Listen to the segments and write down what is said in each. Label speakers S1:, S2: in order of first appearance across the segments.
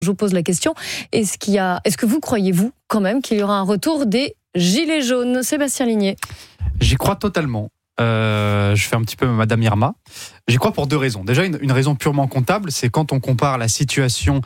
S1: Je vous pose la question, est-ce que vous croyez, vous, quand même, qu'il y aura un retour des Gilets jaunes ? Sébastien Ligné.
S2: J'y crois totalement. Je fais un petit peu Madame Irma. J'y crois pour deux raisons. Déjà, une raison purement comptable, c'est quand on compare la situation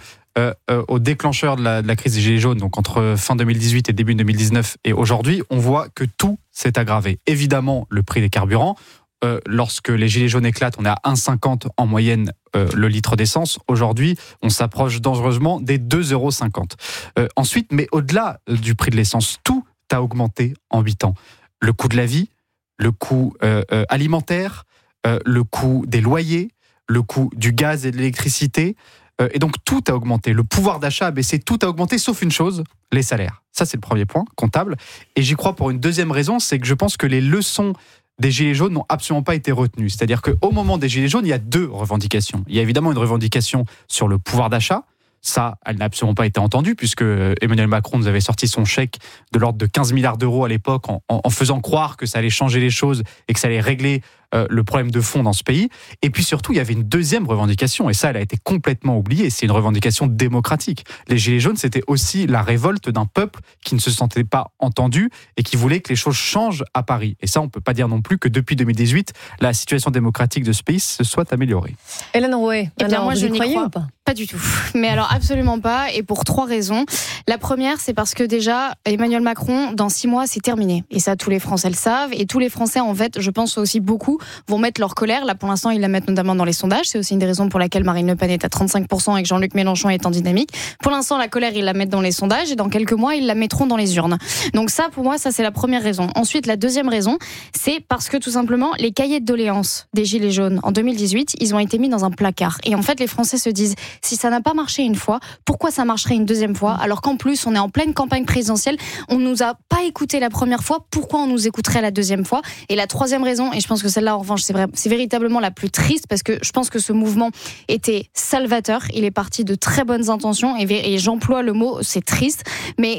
S2: au déclencheur de la crise des Gilets jaunes, donc entre fin 2018 et début 2019 et aujourd'hui, on voit que tout s'est aggravé. Évidemment, le prix des carburants. Lorsque les Gilets jaunes éclatent, on est à 1,50 en moyenne le litre d'essence. Aujourd'hui, on s'approche dangereusement des 2,50 €. Ensuite, mais au-delà du prix de l'essence, tout a augmenté en 8 ans. Le coût de la vie, le coût alimentaire, le coût des loyers, le coût du gaz et de l'électricité. Et donc tout a augmenté. Le pouvoir d'achat a baissé, tout a augmenté, sauf une chose, les salaires. Ça, c'est le premier point, comptable. Et j'y crois pour une deuxième raison, c'est que je pense que les leçons des Gilets jaunes n'ont absolument pas été retenues. C'est-à-dire qu'au moment des Gilets jaunes, il y a deux revendications. Il y a évidemment une revendication sur le pouvoir d'achat. Ça, elle n'a absolument pas été entendue, puisque Emmanuel Macron nous avait sorti son chèque de l'ordre de 15 milliards d'euros à l'époque, en faisant croire que ça allait changer les choses et que ça allait régler le problème de fond dans ce pays. Et puis surtout, il y avait une deuxième revendication, et ça, elle a été complètement oubliée, c'est une revendication démocratique. Les Gilets jaunes, c'était aussi la révolte d'un peuple qui ne se sentait pas entendu et qui voulait que les choses changent à Paris. Et ça, on ne peut pas dire non plus que depuis 2018, la situation démocratique de ce pays se soit améliorée.
S1: Hélène Rouet,
S3: moi, je n'y crois
S1: pas
S3: du tout. Mais alors, absolument pas, et pour 3 raisons. La première, c'est parce que déjà, Emmanuel Macron, dans 6 mois, c'est terminé. Et ça, tous les Français le savent. Et tous les Français, en fait, je pense aussi beaucoup, vont mettre leur colère. Là, pour l'instant, ils la mettent notamment dans les sondages. C'est aussi une des raisons pour laquelle Marine Le Pen est à 35% et que Jean-Luc Mélenchon est en dynamique. Pour l'instant, la colère, ils la mettent dans les sondages. Et dans quelques mois, ils la mettront dans les urnes. Donc ça, pour moi, ça, c'est la première raison. Ensuite, la deuxième raison, c'est parce que, tout simplement, les cahiers de doléances des Gilets jaunes, en 2018, ils ont été mis dans un placard. Et en fait, les Français se disent, si ça n'a pas marché une fois, pourquoi ça marcherait une deuxième fois, alors qu'en plus on est en pleine campagne présidentielle, on nous a pas écouté la première fois, pourquoi on nous écouterait la deuxième fois? Et la troisième raison, et je pense que celle-là en revanche c'est véritablement la plus triste, parce que je pense que ce mouvement était salvateur, il est parti de très bonnes intentions, et j'emploie le mot, c'est triste, mais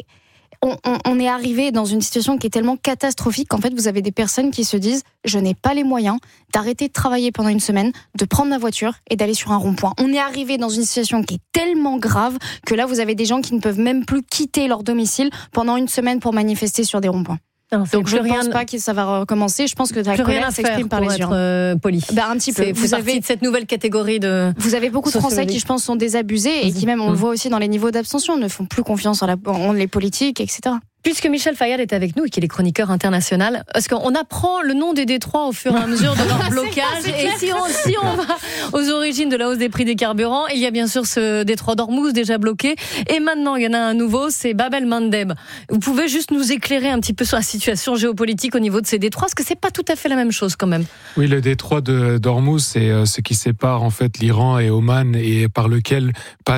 S3: on est arrivé dans une situation qui est tellement catastrophique qu'en fait vous avez des personnes qui se disent je n'ai pas les moyens d'arrêter de travailler pendant une semaine, de prendre ma voiture et d'aller sur un rond-point. On est arrivé dans une situation qui est tellement grave que là vous avez des gens qui ne peuvent même plus quitter leur domicile pendant une semaine pour manifester sur des ronds-points. Donc je ne pense pas que ça va recommencer. Je pense que la colère s'exprime par les urnes.
S1: Poli.
S3: Un petit peu.
S1: Vous avez cette nouvelle catégorie de.
S3: Vous avez beaucoup de Français qui, je pense, sont désabusés et qui même, on le voit aussi dans les niveaux d'abstention, ne font plus confiance en les politiques, etc.
S1: Puisque Michel Fayad est avec nous et qu'il est chroniqueur international, parce qu'on apprend le nom des détroits au fur et à mesure de leur blocage. Et si on va aux origines de la hausse des prix des carburants, il y a bien sûr ce détroit d'Ormuz déjà bloqué. Et maintenant, il y en a un nouveau, c'est Bab el-Mandeb. Vous pouvez juste nous éclairer un petit peu sur la situation géopolitique au niveau de ces détroits, parce que c'est pas tout à fait la même chose quand même.
S4: Oui, le détroit d'Ormuz, c'est ce qui sépare en fait l'Iran et Oman et par lequel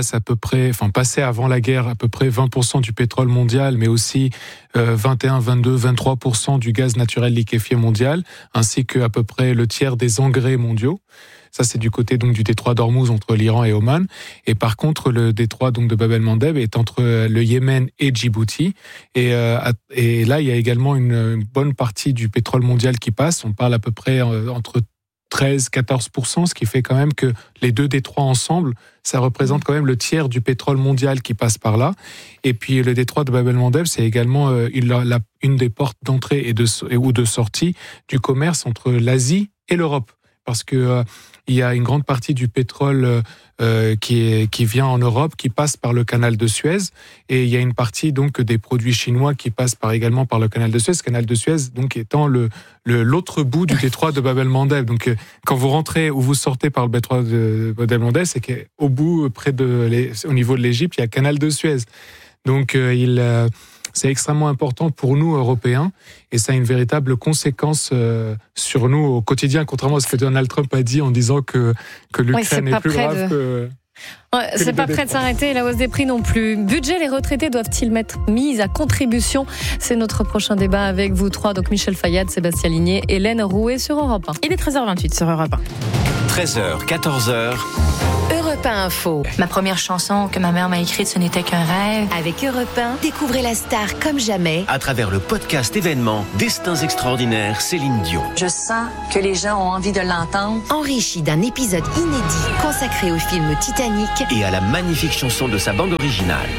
S4: passait avant la guerre à peu près 20% du pétrole mondial, mais aussi 21, 22, 23% du gaz naturel liquéfié mondial, ainsi qu'à peu près le tiers des engrais mondiaux. Ça, c'est du côté donc du détroit d'Ormuz entre l'Iran et Oman. Et par contre, le détroit donc de Bab el-Mandeb est entre le Yémen et Djibouti. Et là, il y a également une bonne partie du pétrole mondial qui passe. On parle à peu près entre 13-14%, ce qui fait quand même que les deux détroits ensemble, ça représente quand même le tiers du pétrole mondial qui passe par là. Et puis le détroit de Bab el-Mandeb, c'est également une des portes d'entrée ou de sortie du commerce entre l'Asie et l'Europe. Parce que il y a une grande partie du pétrole qui vient en Europe, qui passe par le canal de Suez, et il y a une partie donc des produits chinois qui passent également par le canal de Suez. Ce canal de Suez donc étant l'autre bout du détroit de Bab el-Mandeb. Donc quand vous rentrez ou vous sortez par le détroit de Bab el-Mandeb, c'est qu'au bout, au niveau de l'Égypte, il y a le canal de Suez. Donc c'est extrêmement important pour nous, Européens, et ça a une véritable conséquence sur nous au quotidien, contrairement à ce que Donald Trump a dit en disant que l'Ukraine est plus grave que...
S1: c'est pas prêt de s'arrêter, la hausse des prix non plus. Budget, les retraités doivent-ils mettre mise à contribution? C'est notre prochain débat avec vous trois, donc Michel Fayad, Sébastien Ligné, Hélène Rouet sur Europe 1.
S3: Il est 13h28 sur Europe 1.
S5: 13h, 14h.
S6: Europe 1 Info.
S7: Ma première chanson que ma mère m'a écrite, ce n'était qu'un rêve.
S6: Avec Europe 1, découvrez la star comme jamais.
S5: À travers le podcast événement Destins extraordinaires, Céline Dion.
S7: Je sens que les gens ont envie de l'entendre.
S6: Enrichi d'un épisode inédit consacré au film Titanic
S5: Et à la magnifique chanson de sa bande originale.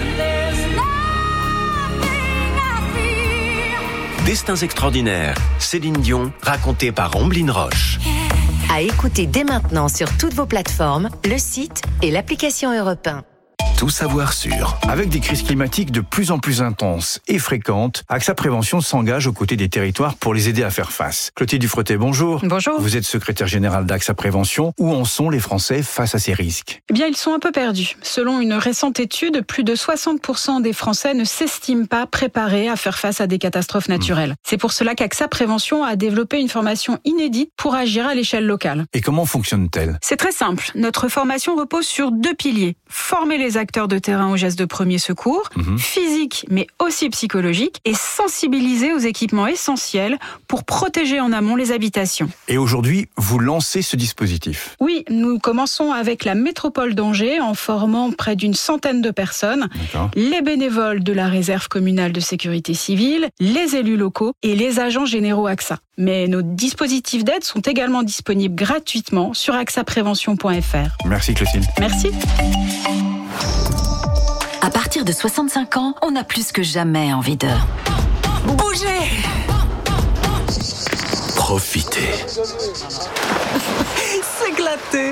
S5: Destins extraordinaires, Céline Dion, racontée par Omblin Roche.
S6: à écouter dès maintenant sur toutes vos plateformes, le site et l'application Europe 1.
S8: Tout savoir sur. Avec des crises climatiques de plus en plus intenses et fréquentes, AXA Prévention s'engage aux côtés des territoires pour les aider à faire face. Clotilde Dufretet, bonjour.
S9: Bonjour.
S8: Vous êtes secrétaire générale d'AXA Prévention. Où en sont les Français face à ces risques ?
S9: Eh bien, ils sont un peu perdus. Selon une récente étude, plus de 60% des Français ne s'estiment pas préparés à faire face à des catastrophes naturelles. C'est pour cela qu'AXA Prévention a développé une formation inédite pour agir à l'échelle locale.
S8: Et comment fonctionne-t-elle ?
S9: C'est très simple. Notre formation repose sur 2 piliers. Former les acteurs de terrain aux gestes de premier secours, physiques mais aussi psychologiques, et sensibiliser aux équipements essentiels pour protéger en amont les habitations.
S8: Et aujourd'hui, vous lancez ce dispositif ?
S9: Oui, nous commençons avec la métropole d'Angers en formant près d'une centaine de personnes, les bénévoles de la réserve communale de sécurité civile, les élus locaux et les agents généraux AXA. Mais nos dispositifs d'aide sont également disponibles gratuitement sur axaprévention.fr.
S8: Merci Clotilde.
S9: Merci.
S10: À partir de 65 ans, on a plus que jamais envie de bouger.
S5: Profitez.
S10: S'éclater.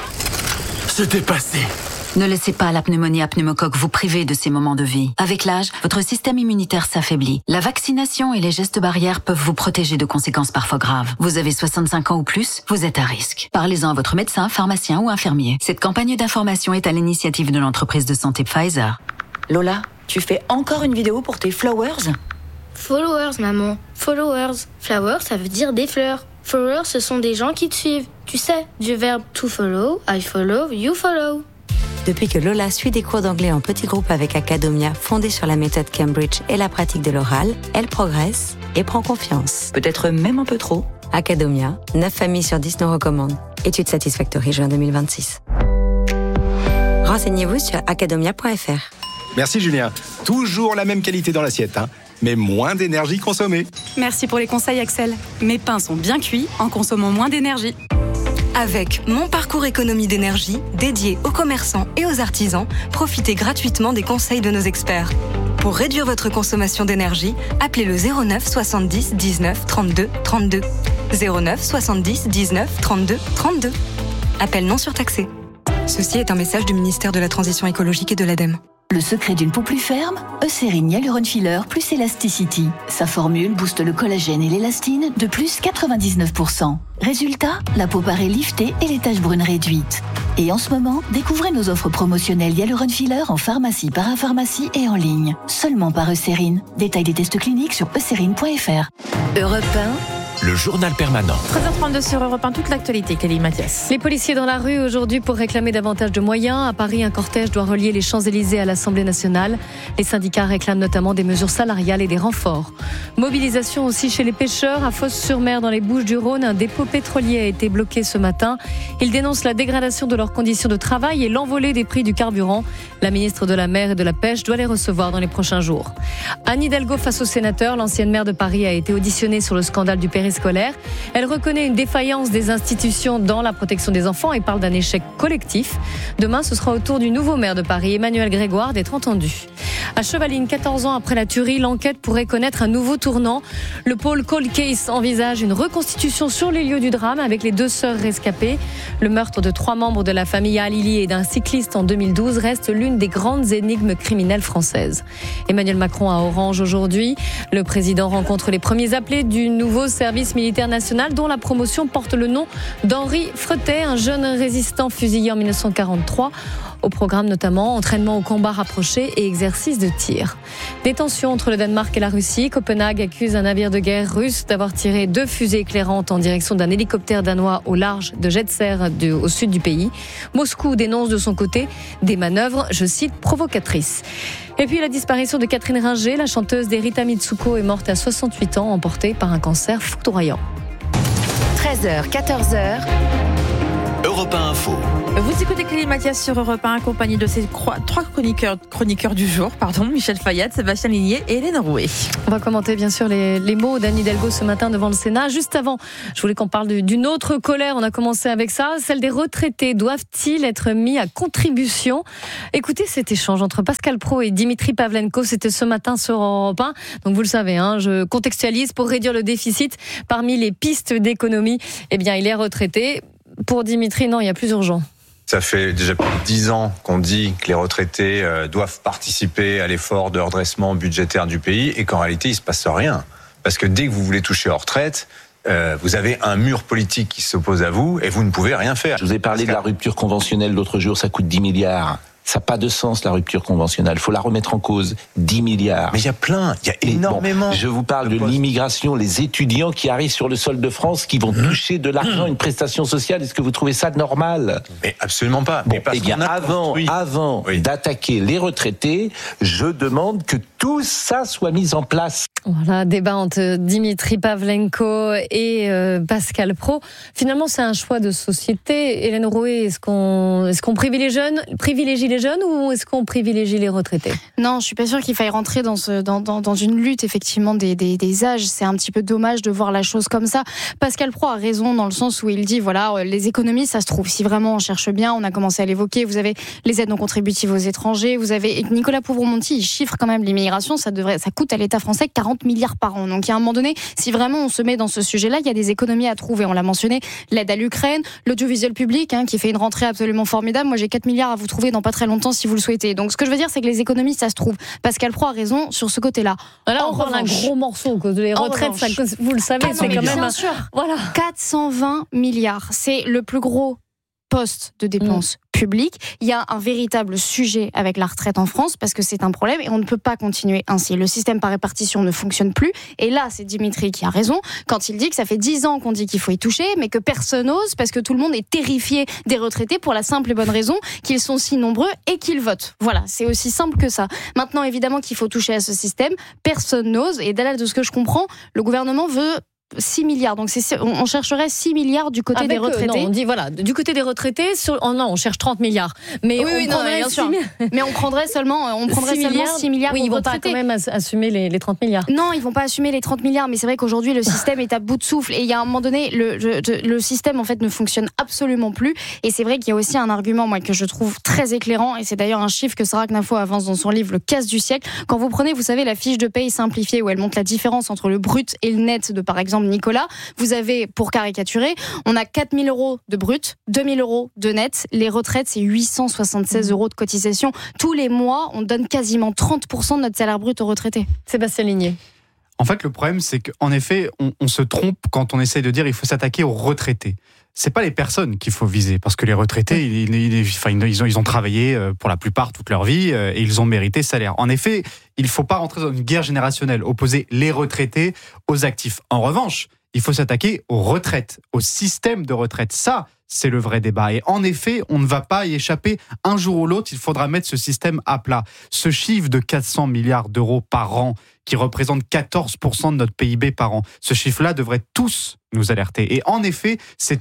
S5: Se dépasser.
S10: Ne laissez pas la pneumonie à pneumocoque vous priver de ces moments de vie. Avec l'âge, votre système immunitaire s'affaiblit. La vaccination et les gestes barrières peuvent vous protéger de conséquences parfois graves. Vous avez 65 ans ou plus, vous êtes à risque. Parlez-en à votre médecin, pharmacien ou infirmier. Cette campagne d'information est à l'initiative de l'entreprise de santé Pfizer.
S11: Lola, tu fais encore une vidéo pour tes flowers ?
S12: Followers, maman. Followers. Flowers, ça veut dire des fleurs. Followers, ce sont des gens qui te suivent. Tu sais, du verbe to follow, I follow, you follow.
S13: Depuis que Lola suit des cours d'anglais en petit groupe avec Academia, fondée sur la méthode Cambridge et la pratique de l'oral, elle progresse et prend confiance.
S11: Peut-être même un peu trop.
S13: Academia, 9 familles sur 10 nous recommandent. Étude Satisfactory, juin 2026. Renseignez-vous sur academia.fr.
S14: Merci Julien. Toujours la même qualité dans l'assiette, mais moins d'énergie consommée.
S15: Merci pour les conseils Axel. Mes pains sont bien cuits en consommant moins d'énergie. Avec Mon Parcours Économie d'énergie, dédié aux commerçants et aux artisans, profitez gratuitement des conseils de nos experts. Pour réduire votre consommation d'énergie, appelez le 09 70 19 32 32. 09 70 19 32 32. Appel non surtaxé. Ceci est un message du ministère de la Transition écologique et de l'ADEME.
S16: Le secret d'une peau plus ferme, Eucérine Hyaluron Filler plus Elasticity. Sa formule booste le collagène et l'élastine de plus 99%. Résultat, la peau paraît liftée et les taches brunes réduites. Et en ce moment, découvrez nos offres promotionnelles Hyaluron Filler en pharmacie, parapharmacie et en ligne. Seulement par Eucérine. Détail des tests cliniques sur eucérine.fr.
S6: Europe 1.
S5: Le journal permanent.
S1: 13h32 sur Europe 1, toute l'actualité, Kelly Mathias. Les policiers dans la rue aujourd'hui pour réclamer davantage de moyens. À Paris, un cortège doit relier les Champs-Élysées à l'Assemblée nationale. Les syndicats réclament notamment des mesures salariales et des renforts. Mobilisation aussi chez les pêcheurs. À Fos-sur-Mer, dans les Bouches-du-Rhône, un dépôt pétrolier a été bloqué ce matin. Ils dénoncent la dégradation de leurs conditions de travail et l'envolée des prix du carburant. La ministre de la Mer et de la Pêche doit les recevoir dans les prochains jours. Anne Hidalgo face aux sénateurs. L'ancienne maire de Paris a été auditionnée sur le scandale du périscolaire. Elle reconnaît une défaillance des institutions dans la protection des enfants et parle d'un échec collectif. Demain, ce sera au tour du nouveau maire de Paris, Emmanuel Grégoire, d'être entendu. À Chevaline, 14 ans après la tuerie, l'enquête pourrait connaître un nouveau tournant. Le pôle Cold Case envisage une reconstitution sur les lieux du drame avec les 2 sœurs rescapées. Le meurtre de 3 membres de la famille Halili et d'un cycliste en 2012 reste l'une des grandes énigmes criminelles françaises. Emmanuel Macron à Orange aujourd'hui. Le président rencontre les premiers appelés du nouveau service militaire national dont la promotion porte le nom d'Henri Fretet, un jeune résistant fusillé en 1943. Au programme notamment entraînement au combat rapproché et exercice de tir. Des tensions entre le Danemark et la Russie. Copenhague accuse un navire de guerre russe d'avoir tiré 2 fusées éclairantes en direction d'un hélicoptère danois au large de Jetser au sud du pays. Moscou dénonce de son côté des manœuvres, je cite, provocatrices. Et puis la disparition de Catherine Ringer, la chanteuse d'Erita Mitsuko est morte à 68 ans, emportée par un cancer foudroyant.
S6: 13h, 14h.
S5: Europe 1 Info.
S17: Vous écoutez Clélie Mathias sur Europe 1, accompagné de ces trois chroniqueurs du jour, Michel Fayad, Sébastien Ligné et Hélène Rouet.
S1: On va commenter bien sûr les mots d'Anne Hidalgo ce matin devant le Sénat. Juste avant, je voulais qu'on parle d'une autre colère. On a commencé avec ça, celle des retraités. Doivent-ils être mis à contribution ? Écoutez cet échange entre Pascal Praud et Dimitri Pavlenko. C'était ce matin sur Europe 1. Donc vous le savez, je contextualise pour réduire le déficit. Parmi les pistes d'économie, il est retraité. Pour Dimitri, non, il y a plus urgent.
S18: Ça fait déjà plus de 10 ans qu'on dit que les retraités doivent participer à l'effort de redressement budgétaire du pays et qu'en réalité, il ne se passe rien. Parce que dès que vous voulez toucher en retraite, vous avez un mur politique qui s'oppose à vous et vous ne pouvez rien faire.
S19: Je vous ai parlé de la rupture conventionnelle l'autre jour, ça coûte 10 milliards. Ça n'a pas de sens, la rupture conventionnelle. Il faut la remettre en cause. 10 milliards.
S18: Mais il y a énormément.
S19: Je vous parle de l'immigration, les étudiants qui arrivent sur le sol de France, qui vont toucher de l'argent, une prestation sociale. Est-ce que vous trouvez ça normal ?
S18: Mais absolument pas.
S19: Avant d'attaquer les retraités, je demande que tout ça soit mis en place.
S1: Voilà, débat entre Dimitri Pavlenko et Pascal Praud. Finalement, c'est un choix de société. Hélène Rouet, est-ce qu'on privilégie les jeunes ou est-ce qu'on privilégie les retraités ?
S3: Non, je suis pas sûre qu'il faille rentrer dans une lutte effectivement des âges. C'est un petit peu dommage de voir la chose comme ça. Pascal Praud a raison dans le sens où il dit les économies, ça se trouve. Si vraiment on cherche bien, on a commencé à l'évoquer. Vous avez les aides non contributives aux étrangers. Vous avez Nicolas Pouvron-Monti, il chiffre quand même l'immigration. Ça coûte à l'État français 40 milliards par an. Donc, il y a un moment donné, si vraiment on se met dans ce sujet-là, il y a des économies à trouver. On l'a mentionné, l'aide à l'Ukraine, l'audiovisuel public, qui fait une rentrée absolument formidable. Moi, j'ai 4 milliards à vous trouver dans pas très longtemps si vous le souhaitez. Donc, ce que je veux dire, c'est que les économies, ça se trouve. Pascal Praud a raison sur ce côté-là.
S1: Là, on parle d'un gros morceau, cause les retraites, vous le savez, c'est quand même...
S3: Bien sûr. Voilà. 420 milliards. C'est le plus gros poste de dépenses publiques. Il y a un véritable sujet avec la retraite en France parce que c'est un problème et on ne peut pas continuer ainsi. Le système par répartition ne fonctionne plus et là, c'est Dimitri qui a raison quand il dit que ça fait 10 ans qu'on dit qu'il faut y toucher mais que personne n'ose parce que tout le monde est terrifié des retraités pour la simple et bonne raison qu'ils sont si nombreux et qu'ils votent. Voilà, c'est aussi simple que ça. Maintenant, évidemment qu'il faut toucher à ce système. Personne n'ose et de ce que je comprends, le gouvernement veut 6 milliards. Donc on chercherait 6 milliards du côté des retraités.
S1: Non, on dit du côté des retraités, on cherche 30 milliards. Mais
S3: mais on prendrait seulement 6 milliards.
S1: Oui, ils vont pas quand même assumer les 30 milliards.
S3: Non, ils vont pas assumer les 30 milliards, mais c'est vrai qu'aujourd'hui le système est à bout de souffle et il y a un moment donné le système en fait ne fonctionne absolument plus et c'est vrai qu'il y a aussi un argument que je trouve très éclairant et c'est d'ailleurs un chiffre que Sarah Knafo avance dans son livre Le casse du siècle. Quand vous prenez, vous savez, la fiche de paye simplifiée où elle montre la différence entre le brut et le net de par exemple Nicolas, vous avez, pour caricaturer, on a 4 000 euros de brut, 2 000 euros de net. Les retraites, c'est 876 euros de cotisation. Tous les mois, on donne quasiment 30% de notre salaire brut aux retraités.
S1: Sébastien Ligné.
S2: En fait, le problème, c'est qu'en effet, on se trompe quand on essaie de dire qu'il faut s'attaquer aux retraités. C'est pas les personnes qu'il faut viser, parce que les retraités, ils ont travaillé pour la plupart toute leur vie et ils ont mérité salaire. En effet, il faut pas rentrer dans une guerre générationnelle, opposer les retraités aux actifs. En revanche, il faut s'attaquer aux retraites, au système de retraite. Ça, c'est le vrai débat. Et en effet, on ne va pas y échapper. Un jour ou l'autre, il faudra mettre ce système à plat. Ce chiffre de 400 milliards d'euros par an, qui représente 14% de notre PIB par an, ce chiffre-là devrait tous nous alerter. Et en effet,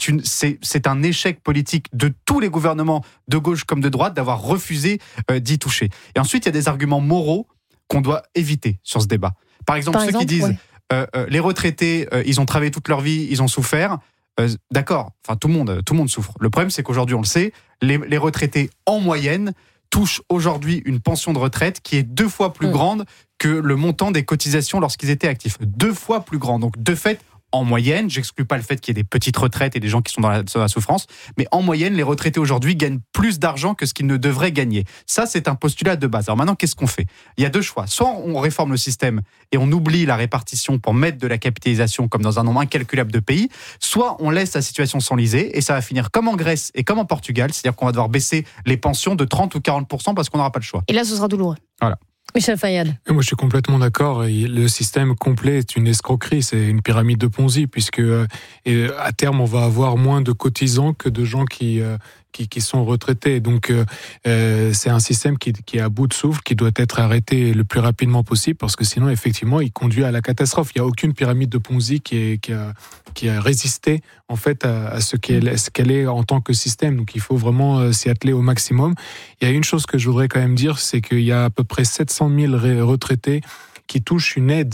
S2: c'est un échec politique de tous les gouvernements, de gauche comme de droite, d'avoir refusé d'y toucher. Et ensuite, il y a des arguments moraux qu'on doit éviter sur ce débat. Par exemple, ceux qui disent les retraités, ils ont travaillé toute leur vie, ils ont souffert. D'accord, tout le monde souffre. Le problème, c'est qu'aujourd'hui, on le sait, les retraités, en moyenne, touchent aujourd'hui une pension de retraite qui est 2 fois plus grande que le montant des cotisations lorsqu'ils étaient actifs. 2 fois plus grand. Donc, de fait, en moyenne, j'exclus pas le fait qu'il y ait des petites retraites et des gens qui sont dans la souffrance, mais en moyenne, les retraités aujourd'hui gagnent plus d'argent que ce qu'ils ne devraient gagner. Ça, c'est un postulat de base. Alors maintenant, qu'est-ce qu'on fait ? Il y a 2 choix. Soit on réforme le système et on oublie la répartition pour mettre de la capitalisation comme dans un nombre incalculable de pays, soit on laisse la situation s'enliser et ça va finir comme en Grèce et comme en Portugal, c'est-à-dire qu'on va devoir baisser les pensions de 30 ou 40% parce qu'on n'aura pas le choix.
S3: Et là, ce sera douloureux.
S2: Voilà.
S1: Michel Fayad.
S4: Moi, je suis complètement d'accord. Le système complet est une escroquerie, c'est une pyramide de Ponzi, puisque à terme, on va avoir moins de cotisants que de gens qui qui sont retraités. Donc c'est un système qui est à bout de souffle, qui doit être arrêté le plus rapidement possible, parce que sinon effectivement il conduit à la catastrophe. Il n'y a aucune pyramide de Ponzi qui a résisté en fait à ce qu'elle est en tant que système. Donc il faut vraiment s'y atteler au maximum. Il y a une chose que je voudrais quand même dire, c'est qu'il y a à peu près 700 000 retraités qui touchent une aide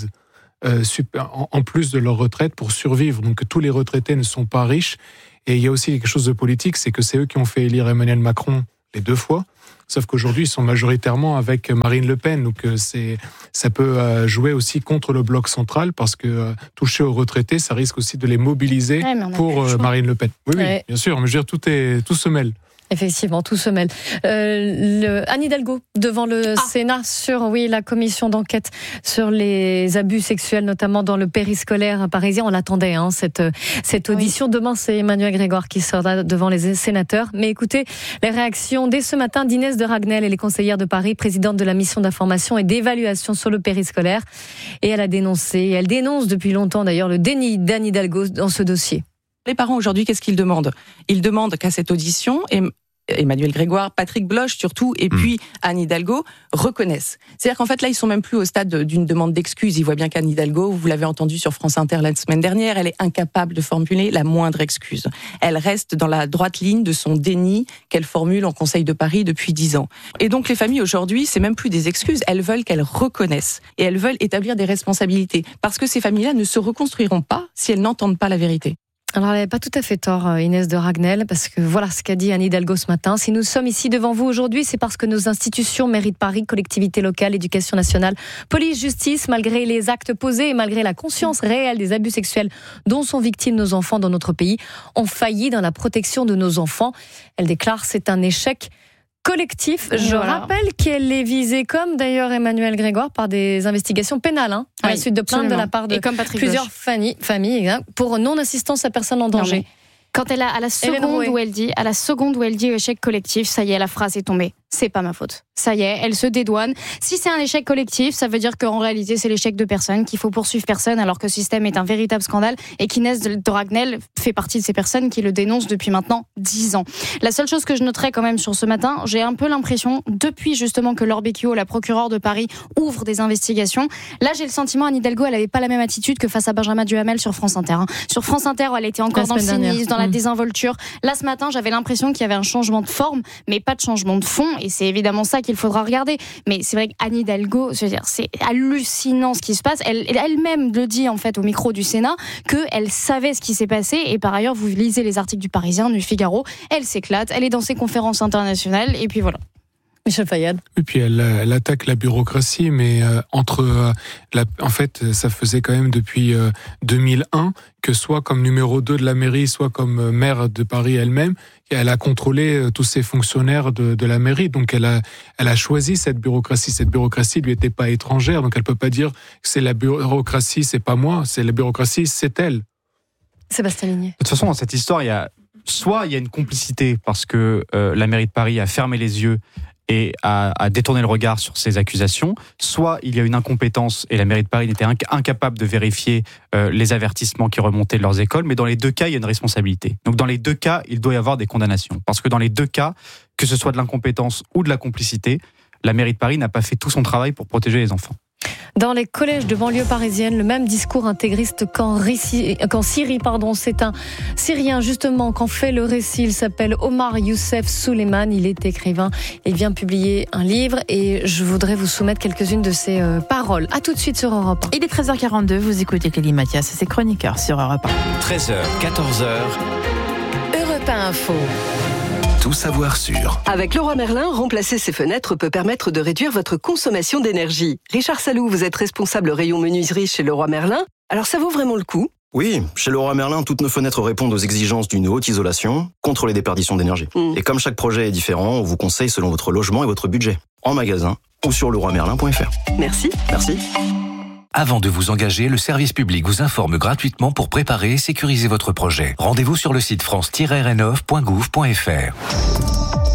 S4: en plus de leur retraite pour survivre. Donc tous les retraités ne sont pas riches. Et il y a aussi quelque chose de politique, c'est que c'est eux qui ont fait élire Emmanuel Macron les 2 fois. Sauf qu'aujourd'hui, ils sont majoritairement avec Marine Le Pen. Donc ça peut jouer aussi contre le bloc central, parce que toucher aux retraités, ça risque aussi de les mobiliser pour Marine Le Pen. Oui, bien sûr. Mais je veux dire, tout se mêle.
S1: Effectivement, tout se mêle. Anne Hidalgo devant le Sénat sur la commission d'enquête sur les abus sexuels, notamment dans le périscolaire parisien. On l'attendait, cette audition. Demain, c'est Emmanuel Grégoire qui sera devant les sénateurs. Mais écoutez, les réactions dès ce matin d'Inès de Ragnel, elle est conseillère de Paris, présidente de la mission d'information et d'évaluation sur le périscolaire. Et elle dénonce depuis longtemps d'ailleurs le déni d'Anne Hidalgo dans ce dossier.
S20: Les parents aujourd'hui, qu'est-ce qu'ils demandent ? Ils demandent qu'à cette audition, Emmanuel Grégoire, Patrick Bloch surtout, et puis Anne Hidalgo reconnaissent. C'est-à-dire qu'en fait là, ils sont même plus au stade d'une demande d'excuses. Ils voient bien qu'Anne Hidalgo, vous l'avez entendu sur France Inter la semaine dernière, elle est incapable de formuler la moindre excuse. Elle reste dans la droite ligne de son déni qu'elle formule en Conseil de Paris depuis 10 ans. Et donc les familles aujourd'hui, c'est même plus des excuses, elles veulent qu'elles reconnaissent. Et elles veulent établir des responsabilités. Parce que ces familles-là ne se reconstruiront pas si elles n'entendent pas la vérité.
S1: Alors, elle n'avait pas tout à fait tort, Inès de Ragnel, parce que voilà ce qu'a dit Anne Hidalgo ce matin. Si nous sommes ici devant vous aujourd'hui, c'est parce que nos institutions, mairie de Paris, collectivités locales, éducation nationale, police, justice, malgré les actes posés et malgré la conscience réelle des abus sexuels dont sont victimes nos enfants dans notre pays, ont failli dans la protection de nos enfants. Elle déclare, c'est un échec collectif. Je rappelle qu'elle est visée, comme d'ailleurs Emmanuel Grégoire, par des investigations pénales, à la suite de plaintes de la part de plusieurs familles, pour non-assistance à personne en danger.
S3: Quand elle a à la seconde où elle dit échec collectif, ça y est, la phrase est tombée. C'est pas ma faute. Ça y est, elle se dédouane. Si c'est un échec collectif, ça veut dire qu'en réalité, c'est l'échec de personne, qu'il faut poursuivre personne, alors que ce système est un véritable scandale et qu'Inès de Ragnel fait partie de ces personnes qui le dénoncent depuis maintenant 10 ans. La seule chose que je noterais quand même sur ce matin, j'ai un peu l'impression, depuis justement que Laure Becchio, la procureure de Paris, ouvre des investigations, là j'ai le sentiment, Anne Hidalgo, elle avait pas la même attitude que face à Benjamin Duhamel sur France Inter. Sur France Inter, elle était encore dans le cynisme, dans la désinvolture. Là ce matin, j'avais l'impression qu'il y avait un changement de forme, mais pas de changement de fond. Et c'est évidemment ça qu'il faudra regarder. Mais c'est vrai qu'Anne Hidalgo, je veux dire, c'est hallucinant ce qui se passe. Elle-même le dit en fait au micro du Sénat qu'elle savait ce qui s'est passé. Et par ailleurs, vous lisez les articles du Parisien, du Figaro, elle s'éclate, elle est dans ses conférences internationales et puis voilà.
S1: Michel Fayad.
S4: Et puis elle attaque la bureaucratie, mais en fait, ça faisait quand même depuis 2001 que soit comme numéro 2 de la mairie, soit comme maire de Paris elle-même, elle a contrôlé tous ces fonctionnaires de la mairie. Donc elle a choisi cette bureaucratie. Cette bureaucratie lui était pas étrangère, donc elle peut pas dire que c'est la bureaucratie, c'est pas moi, c'est la bureaucratie, c'est elle.
S1: Sébastien Ligné.
S2: De toute façon, dans cette histoire, il y a une complicité parce que la mairie de Paris a fermé les yeux et à détourner le regard sur ces accusations, soit il y a une incompétence et la mairie de Paris n'était incapable de vérifier les avertissements qui remontaient de leurs écoles, mais dans les deux cas, il y a une responsabilité. Donc dans les deux cas, il doit y avoir des condamnations. Parce que dans les deux cas, que ce soit de l'incompétence ou de la complicité, la mairie de Paris n'a pas fait tout son travail pour protéger les enfants.
S1: Dans les collèges de banlieue parisienne, le même discours intégriste qu'en Syrie. C'est un Syrien justement qu'en fait le récit. Il s'appelle Omar Youssef Souleiman. Il est écrivain et vient publier un livre. Et je voudrais vous soumettre quelques-unes de ses paroles. A tout de suite sur Europe 1.
S17: Il est 13h42, vous écoutez Clélie Mathias et ses chroniqueurs sur Europe 1.
S5: 13h, 14h.
S6: Europe 1 Info.
S5: Tout savoir sur.
S21: Avec Leroy Merlin, remplacer ses fenêtres peut permettre de réduire votre consommation d'énergie. Richard Salou, vous êtes responsable rayon menuiserie chez Leroy Merlin. Alors ça vaut vraiment le coup ?
S22: Oui, chez Leroy Merlin, toutes nos fenêtres répondent aux exigences d'une haute isolation contre les déperditions d'énergie. Et comme chaque projet est différent, on vous conseille selon votre logement et votre budget. En magasin ou sur leroymerlin.fr.
S21: Merci.
S22: Merci.
S5: Avant de vous engager, le service public vous informe gratuitement pour préparer et sécuriser votre projet. Rendez-vous sur le site france-rnov.gouv.fr.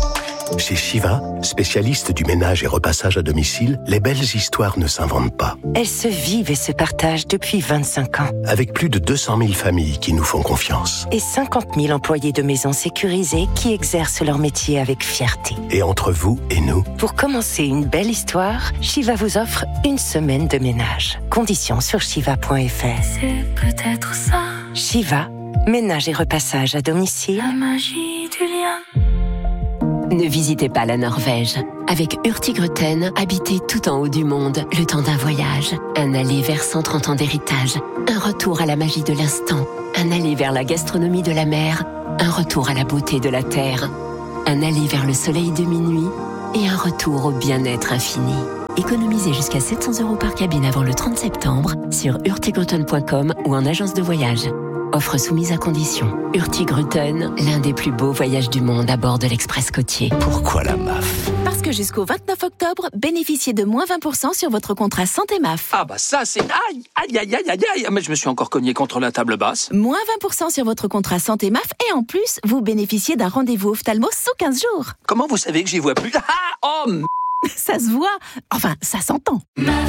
S7: Chez Shiva, spécialiste du ménage et repassage à domicile, les belles histoires ne s'inventent pas.
S6: Elles se vivent et se partagent depuis 25 ans.
S7: Avec plus de 200 000 familles qui nous font confiance.
S6: Et 50 000 employés de maisons sécurisées qui exercent leur métier avec fierté.
S7: Et entre vous et nous,
S6: pour commencer une belle histoire, Shiva vous offre une semaine de ménage. Conditions sur shiva.fr.
S12: C'est peut-être ça.
S6: Shiva, ménage et repassage à domicile.
S12: La magie du lien.
S8: Ne visitez pas la Norvège. Avec Hurtigruten, habitez tout en haut du monde, le temps d'un voyage. Un aller vers 130 ans d'héritage. Un retour à la magie de l'instant. Un aller vers la gastronomie de la mer. Un retour à la beauté de la terre. Un aller vers le soleil de minuit. Et un retour au bien-être infini. Économisez jusqu'à 700 € par cabine avant le 30 septembre sur hurtigruten.com ou en agence de voyage. Offre soumise à condition. Hurtigruten, l'un des plus beaux voyages du monde à bord de l'Express côtier.
S7: Pourquoi la MAF?
S23: Parce que jusqu'au 29 octobre, bénéficiez de moins 20% sur votre contrat santé MAF.
S24: Ah bah ça c'est... Aïe, mais je me suis encore cogné contre la table basse.
S23: Moins 20% sur votre contrat santé MAF et en plus, vous bénéficiez d'un rendez-vous ophtalmo sous 15 jours.
S24: Comment vous savez que j'y vois plus?
S23: Ça se voit. Enfin, ça s'entend.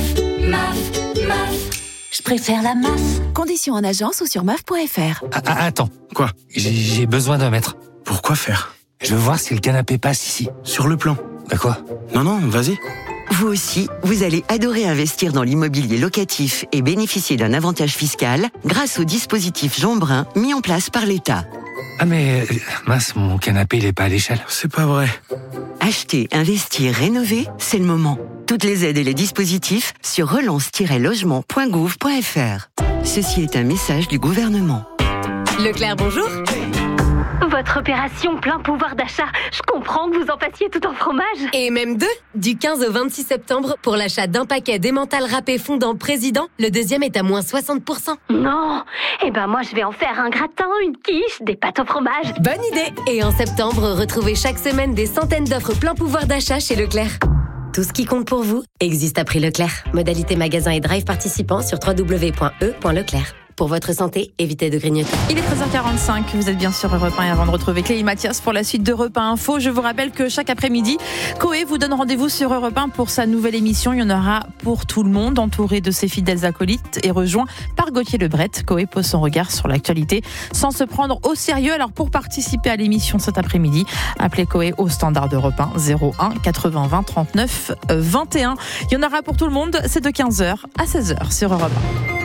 S8: Je préfère la MAF.
S23: Conditions en agence ou sur MAF.fr.
S25: Attends. Quoi? J'ai besoin d'un mètre.
S7: Pourquoi faire?
S25: Je veux voir si le canapé passe ici.
S7: Sur le plan.
S25: Bah quoi?
S7: Non, vas-y.
S26: Vous aussi, vous allez adorer investir dans l'immobilier locatif et bénéficier d'un avantage fiscal grâce au dispositif Jean Brun mis en place par l'État.
S25: Ah mais, mince, mon canapé il est pas à l'échelle.
S7: C'est pas vrai.
S26: Acheter, investir, rénover, c'est le moment. Toutes les aides et les dispositifs sur relance-logement.gouv.fr. Ceci est un message du gouvernement.
S23: Leclerc, bonjour.
S27: Votre opération plein pouvoir d'achat, je comprends que vous en fassiez tout en fromage.
S23: Et même deux. Du 15 au 26 septembre, pour l'achat d'un paquet d'emmental râpé fondant président, le deuxième est à moins 60%.
S27: Non, moi je vais en faire un gratin, une quiche, des pâtes au fromage.
S23: Bonne idée. Et en septembre, retrouvez chaque semaine des centaines d'offres plein pouvoir d'achat chez Leclerc. Tout ce qui compte pour vous existe à prix Leclerc. Modalité magasin et drive participants sur www.e.leclerc. Pour votre santé, évitez de grignoter.
S17: Il est 13h45, vous êtes bien sur Europe 1 et avant de retrouver Clélie Mathias pour la suite d'Europe 1 Info, je vous rappelle que chaque après-midi, Coé vous donne rendez-vous sur Europe 1 pour sa nouvelle émission. Il y en aura pour tout le monde, entouré de ses fidèles acolytes et rejoint par Gauthier Lebret. Coé pose son regard sur l'actualité sans se prendre au sérieux. Alors pour participer à l'émission cet après-midi, appelez Coé au standard d'Europe 1 01 80 20 39 21. Il y en aura pour tout le monde, c'est de 15h à 16h sur Europe 1.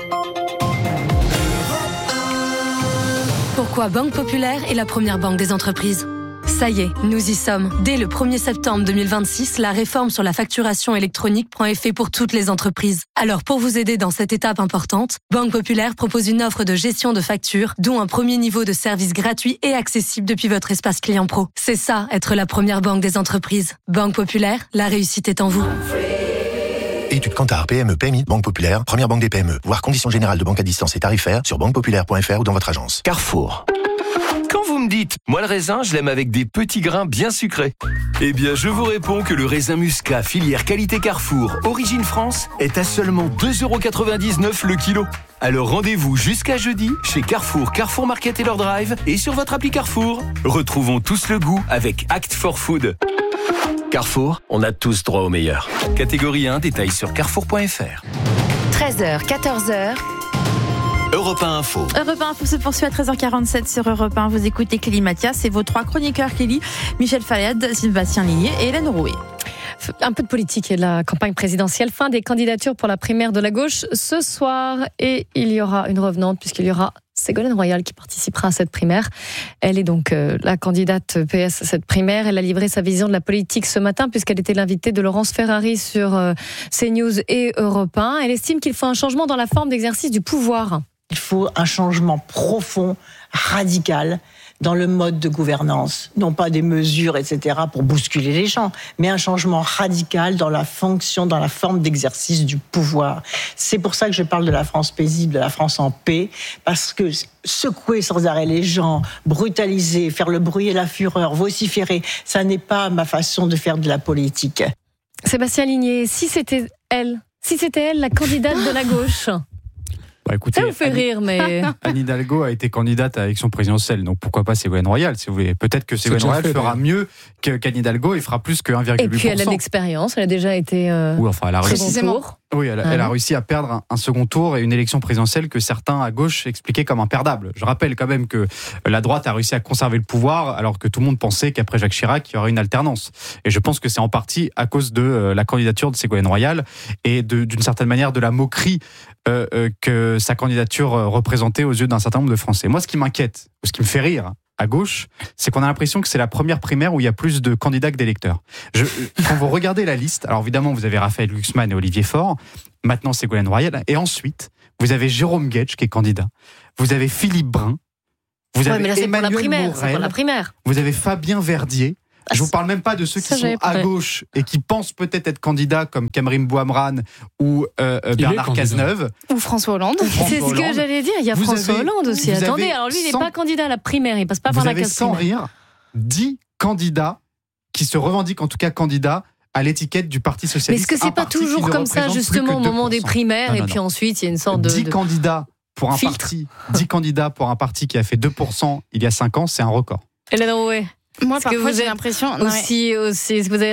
S28: Pourquoi Banque Populaire est la première banque des entreprises? Ça y est, nous y sommes. Dès le 1er septembre 2026, la réforme sur la facturation électronique prend effet pour toutes les entreprises. Alors pour vous aider dans cette étape importante, Banque Populaire propose une offre de gestion de factures, dont un premier niveau de service gratuit et accessible depuis votre espace client pro. C'est ça, être la première banque des entreprises. Banque Populaire, la réussite est en vous.
S7: Études Kantar, PME, PMI, Banque Populaire, première banque des PME. Voir conditions générales de banque à distance et tarifaires sur banquepopulaire.fr ou dans votre agence.
S29: Carrefour. Quand vous me dites, moi le raisin, je l'aime avec des petits grains bien sucrés. Eh bien, je vous réponds que le raisin Muscat, filière qualité Carrefour, origine France, est à seulement 2,99 € le kilo. Alors rendez-vous jusqu'à jeudi chez Carrefour, Carrefour Market et leur drive et sur votre appli Carrefour. Retrouvons tous le goût avec Act for Food. Carrefour, on a tous droit au meilleur. Catégorie 1, détails sur carrefour.fr.
S6: 13h, 14h.
S29: Europe 1 Info.
S17: Europe 1 Info se poursuit à 13h47 sur Europe 1. Vous écoutez Clélie Mathias et vos trois chroniqueurs Clélie, Michel Fayad, Sébastien Ligné et Hélène Rouet.
S1: Un peu de politique et de la campagne présidentielle. Fin des candidatures pour la primaire de la gauche ce soir. Et il y aura une revenante puisqu'il y aura Ségolène Royal qui participera à cette primaire. Elle est donc la candidate PS à cette primaire. Elle a livré sa vision de la politique ce matin puisqu'elle était l'invitée de Laurence Ferrari sur CNews et Europe 1. Elle estime qu'il faut un changement dans la forme d'exercice du pouvoir.
S30: Il faut un changement profond, radical, dans le mode de gouvernance. Non pas des mesures, etc., pour bousculer les gens, mais un changement radical dans la fonction, dans la forme d'exercice du pouvoir. C'est pour ça que je parle de la France paisible, de la France en paix, parce que secouer sans arrêt les gens, brutaliser, faire le bruit et la fureur, vociférer, ça n'est pas ma façon de faire de la politique.
S1: Sébastien Ligné, si c'était elle la candidate de la gauche.
S2: Écoutez,
S1: ça vous fait rire, mais...
S2: Anne Hidalgo a été candidate à l'élection présidentielle, donc pourquoi pas Ségolène Royal, si vous voulez. Peut-être que Ségolène Royal fera mieux qu'Anne Hidalgo et fera plus que 1,8%.
S1: Et puis elle a de l'expérience, elle a déjà été
S2: oui, enfin, elle a réussi. Oui, elle
S1: Ah
S2: a réussi à perdre un second tour et une élection présidentielle que certains à gauche expliquaient comme imperdable. Je rappelle quand même que la droite a réussi à conserver le pouvoir alors que tout le monde pensait qu'après Jacques Chirac, il y aurait une alternance. Et je pense que c'est en partie à cause de la candidature de Ségolène Royal et d'une certaine manière de la moquerie que sa candidature représentait aux yeux d'un certain nombre de Français. Moi, ce qui m'inquiète, ou ce qui me fait rire à gauche, c'est qu'on a l'impression que c'est la première primaire où il y a plus de candidats que d'électeurs. Quand vous regardez la liste, alors évidemment, vous avez Raphaël Glucksmann et Olivier Faure, maintenant Ségolène Royal, et ensuite, vous avez Jérôme Guedj qui est candidat, vous avez Philippe Brun, vous avez
S1: mais là,
S2: Emmanuel
S1: c'est pour
S2: Morel,
S1: la primaire.
S2: vous avez Fabien Verdier. Je vous parle même pas de ceux qui sont à gauche et qui pensent peut-être être candidats comme Kamrim Bouhamran ou Bernard Cazeneuve.
S3: Ou François Hollande.
S1: C'est ce que j'allais dire, il y a François Hollande aussi. Attendez, alors lui, il n'est pas candidat à la primaire, il passe pas par la case primaire.
S2: Sans rire, 10 candidats qui se revendiquent en tout cas candidats à l'étiquette du Parti Socialiste.
S1: Mais est-ce que c'est pas toujours comme ça, justement, au moment des primaires, et puis ensuite, il y a une sorte de...
S2: 10 candidats pour un parti, 10 candidats pour un parti qui a fait 2% il y a 5 ans, c'est un record.
S1: Hélène Rouet.
S3: Moi, parfois, j'ai l'impression...
S1: Est-ce que vous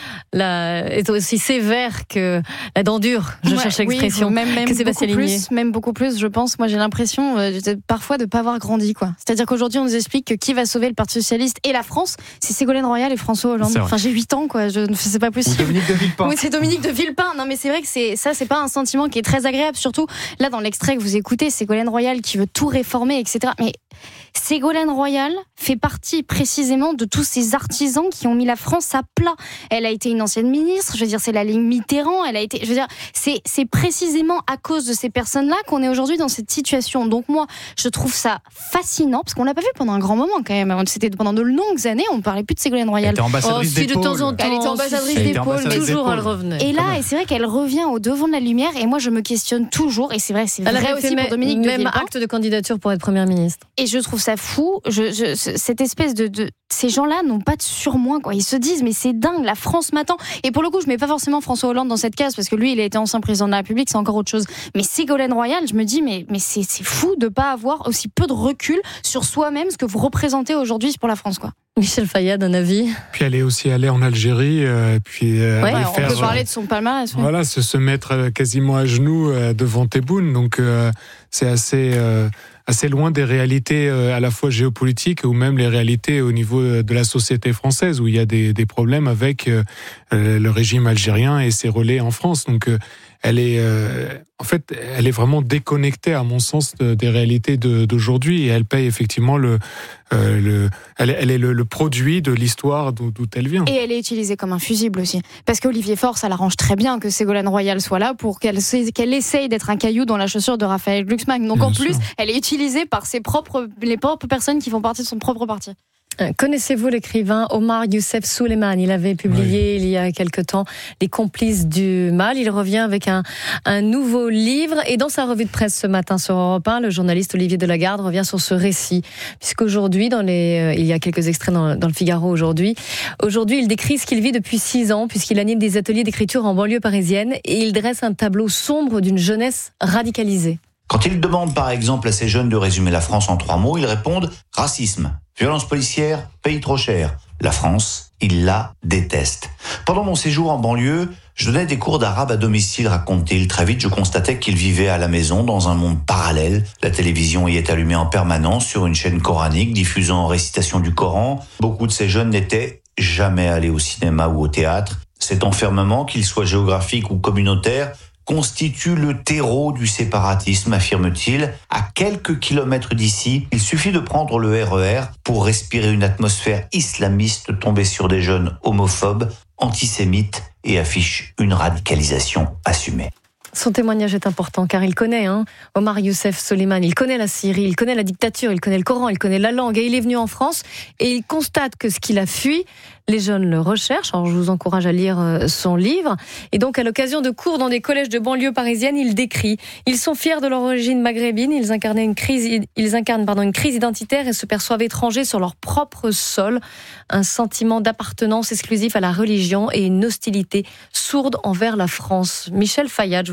S1: avez est aussi sévère que la dent dure, je cherche l'expression,
S3: oui, même
S1: que Sébastien Ligné.
S3: Même beaucoup plus, je pense. Moi, j'ai l'impression parfois de ne pas avoir grandi, quoi. C'est-à-dire qu'aujourd'hui, on nous explique que qui va sauver le Parti Socialiste et la France, c'est Ségolène Royal et François Hollande. Enfin, j'ai 8 ans, quoi. C'est pas possible.
S2: Ou Dominique de Villepin.
S3: Oui, c'est Dominique de Villepin. Non, mais c'est vrai que c'est pas un sentiment qui est très agréable. Surtout, là, dans l'extrait que vous écoutez, Ségolène Royal qui veut tout réformer, etc. Mais Ségolène Royal fait partie précisément de tous ces artisans qui ont mis la France à plat. Elle a été une ancienne ministre, je veux dire, c'est la ligne Mitterrand, elle a été, je veux dire, c'est précisément à cause de ces personnes-là qu'on est aujourd'hui dans cette situation. Donc moi, je trouve ça fascinant, parce qu'on l'a pas vu pendant un grand moment quand même. C'était pendant de longues années, on parlait plus de Ségolène Royal.
S2: Elle était ambassadrice d'épaule.
S1: De temps en temps,
S3: elle était ambassadrice d'épaule,
S1: mais toujours elle revenait.
S3: Et là, et c'est vrai qu'elle revient au devant de la lumière, et moi je me questionne toujours, et c'est vrai aussi pour Dominique de Villepin.
S1: Même acte de candidature pour être première ministre.
S3: Et je trouve ça fou, cette espèce de ces gens-là n'ont pas de surmoi, quoi. Ils se disent, mais c'est dingue, la France m'attend. Et pour le coup, je mets pas forcément François Hollande dans cette case, parce que lui, il a été ancien président de la République, c'est encore autre chose. Mais Ségolène Royal, je me dis, mais c'est fou de pas avoir aussi peu de recul sur soi-même, ce que vous représentez aujourd'hui pour la France, quoi.
S1: Michel Fayad, un avis?
S4: Puis elle est aussi allée en Algérie, puis
S3: on peut parler de son palmarès. Ouais.
S4: Voilà, se mettre quasiment à genoux devant Tebboune, donc c'est assez loin des réalités à la fois géopolitiques ou même les réalités au niveau de la société française, où il y a des problèmes avec le régime algérien et ses relais en France. Donc elle est vraiment déconnectée, à mon sens, des réalités d'aujourd'hui, et elle paye effectivement elle est le produit de l'histoire d'où elle vient.
S3: Et elle est utilisée comme un fusible aussi, parce qu'Olivier Faure, ça l'arrange très bien que Ségolène Royal soit là pour qu'elle essaye d'être un caillou dans la chaussure de Raphaël Glucksmann. Donc en plus, elle est utilisée par les propres personnes qui font partie de son propre parti.
S1: Connaissez-vous l'écrivain Omar Youssef Souleiman? Il avait publié il y a quelque temps Les Complices du Mal. Il revient avec un nouveau livre, et dans sa revue de presse ce matin sur Europe 1, le journaliste Olivier Delagarde revient sur ce récit, puisqu'aujourd'hui, il y a quelques extraits dans le Figaro aujourd'hui, il décrit ce qu'il vit depuis 6 ans, puisqu'il anime des ateliers d'écriture en banlieue parisienne, et il dresse un tableau sombre d'une jeunesse radicalisée.
S9: Quand il demande par exemple à ces jeunes de résumer la France en 3 mots, ils répondent « racisme, violence policière, pays trop cher ». La France, ils la détestent. Pendant mon séjour en banlieue, je donnais des cours d'arabe à domicile, raconte-t-il. Très vite, je constatais qu'il vivait à la maison dans un monde parallèle. La télévision y est allumée en permanence sur une chaîne coranique diffusant en récitation du Coran. Beaucoup de ces jeunes n'étaient jamais allés au cinéma ou au théâtre. Cet enfermement, qu'il soit géographique ou communautaire, constitue le terreau du séparatisme, affirme-t-il. À quelques kilomètres d'ici, il suffit de prendre le RER pour respirer une atmosphère islamiste tombée sur des jeunes homophobes, antisémites et affiche une radicalisation assumée.
S1: Son témoignage est important car il connaît Omar Youssef Souleiman, il connaît la Syrie, il connaît la dictature, il connaît le Coran, il connaît la langue, et il est venu en France et il constate que ce qu'il a fui, les jeunes le recherchent. Alors je vous encourage à lire son livre. Et donc à l'occasion de cours dans des collèges de banlieue parisienne, il décrit: ils sont fiers de leur origine maghrébine, ils incarnent une crise identitaire et se perçoivent étrangers sur leur propre sol, un sentiment d'appartenance exclusif à la religion et une hostilité sourde envers la France. Michel Fayad, je voudrais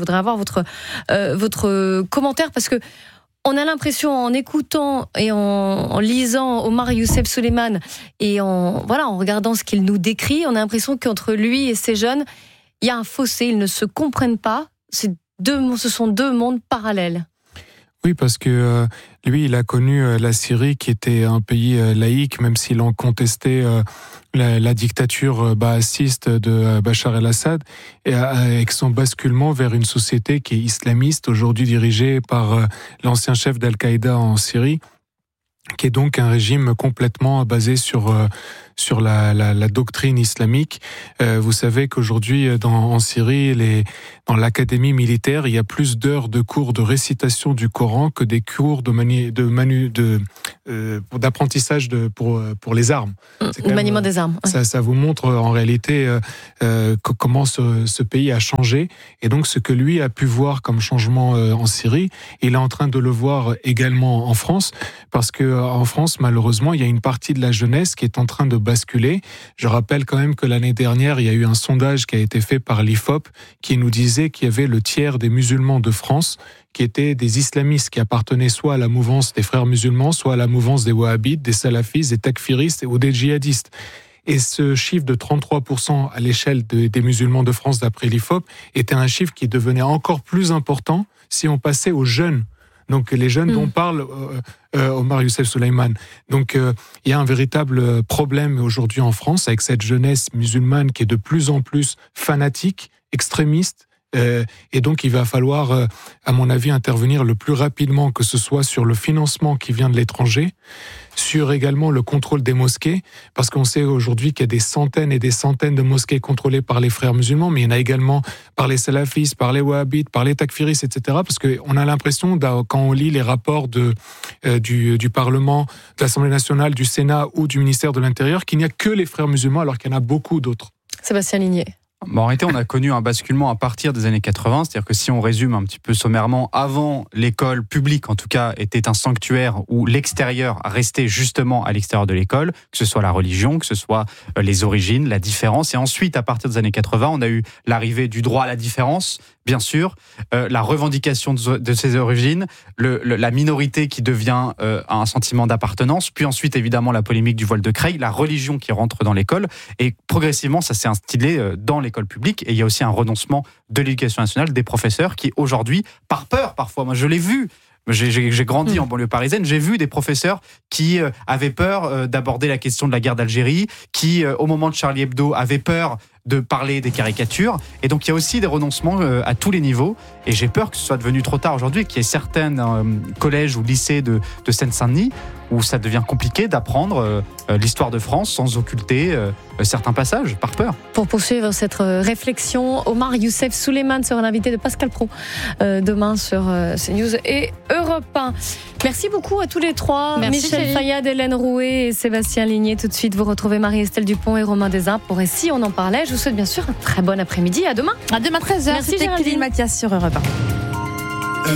S1: voudrais avoir votre commentaire parce que on a l'impression, en écoutant et en lisant Omar Youssef Souleiman et en regardant ce qu'il nous décrit, on a l'impression qu'entre lui et ces jeunes, il y a un fossé, ils ne se comprennent pas. Ce sont deux mondes parallèles.
S4: Oui, parce que lui, il a connu la Syrie qui était un pays laïque, même s'il en contestait la dictature baathiste de Bachar el-Assad, et avec son basculement vers une société qui est islamiste, aujourd'hui dirigée par l'ancien chef d'Al-Qaïda en Syrie, qui est donc un régime complètement basé sur la doctrine islamique. Vous savez qu'aujourd'hui, en Syrie, dans l'académie militaire, il y a plus d'heures de cours de récitation du Coran que des cours d'apprentissage pour les armes.
S1: Le maniement des armes.
S4: Ouais. Ça vous montre en réalité comment ce pays a changé, et donc ce que lui a pu voir comme changement en Syrie, il est en train de le voir également en France, parce que en France, malheureusement, il y a une partie de la jeunesse qui est en train de basculer. Je rappelle quand même que l'année dernière, il y a eu un sondage qui a été fait par l'IFOP qui nous disait qu'il y avait le tiers des musulmans de France qui étaient des islamistes qui appartenaient soit à la mouvance des frères musulmans, soit à la mouvance des wahhabites, des salafistes, des takfiristes ou des djihadistes. Et ce chiffre de 33% à l'échelle des musulmans de France d'après l'IFOP était un chiffre qui devenait encore plus important si on passait aux jeunes. Donc les jeunes dont parle Omar Youssef Souleiman. Donc il y a un véritable problème aujourd'hui en France avec cette jeunesse musulmane qui est de plus en plus fanatique, extrémiste. Et donc il va falloir, à mon avis, intervenir le plus rapidement, que ce soit sur le financement qui vient de l'étranger, sur également le contrôle des mosquées, parce qu'on sait aujourd'hui qu'il y a des centaines et des centaines de mosquées contrôlées par les frères musulmans, mais il y en a également par les salafistes, par les wahhabites, par les takfiristes, etc. Parce qu'on a l'impression, quand on lit les rapports du Parlement, de l'Assemblée nationale, du Sénat ou du ministère de l'Intérieur, qu'il n'y a que les frères musulmans, alors qu'il y en a beaucoup d'autres.
S1: Sébastien Ligné.
S2: Bon, en réalité, on a connu un basculement à partir des années 80, c'est-à-dire que si on résume un petit peu sommairement, avant, l'école publique, en tout cas, était un sanctuaire où l'extérieur restait justement à l'extérieur de l'école, que ce soit la religion, que ce soit les origines, la différence. Et ensuite, à partir des années 80, on a eu l'arrivée du droit à la différence, bien sûr, la revendication de ses origines, la minorité qui devient un sentiment d'appartenance, puis ensuite, évidemment, la polémique du voile de Creil, la religion qui rentre dans l'école, et progressivement, ça s'est instillé dans l'école publique, et il y a aussi un renoncement de l'éducation nationale, des professeurs qui, aujourd'hui, par peur parfois, moi je l'ai vu, j'ai grandi en banlieue parisienne, j'ai vu des professeurs qui avaient peur d'aborder la question de la guerre d'Algérie, qui, au moment de Charlie Hebdo, avaient peur de parler des caricatures. Et donc, il y a aussi des renoncements à tous les niveaux. Et j'ai peur que ce soit devenu trop tard aujourd'hui, qu'il y ait certains collèges ou lycées de Seine-Saint-Denis où ça devient compliqué d'apprendre l'histoire de France sans occulter certains passages, par peur.
S1: Pour poursuivre cette réflexion, Omar Youssef Souleiman sera l'invité de Pascal Praud demain sur CNews et Europe 1. Merci beaucoup à tous les trois.
S3: Merci,
S1: Michel Fayad, Hélène Rouet et Sébastien Ligné. Tout de suite, vous retrouvez Marie-Estelle Dupont et Romain Desarts pour Et si on en parlait. Je vous souhaite bien sûr un très bon après-midi. À demain.
S17: À demain 13h.
S1: Merci,
S17: c'était Céline Mathias sur Europe 1.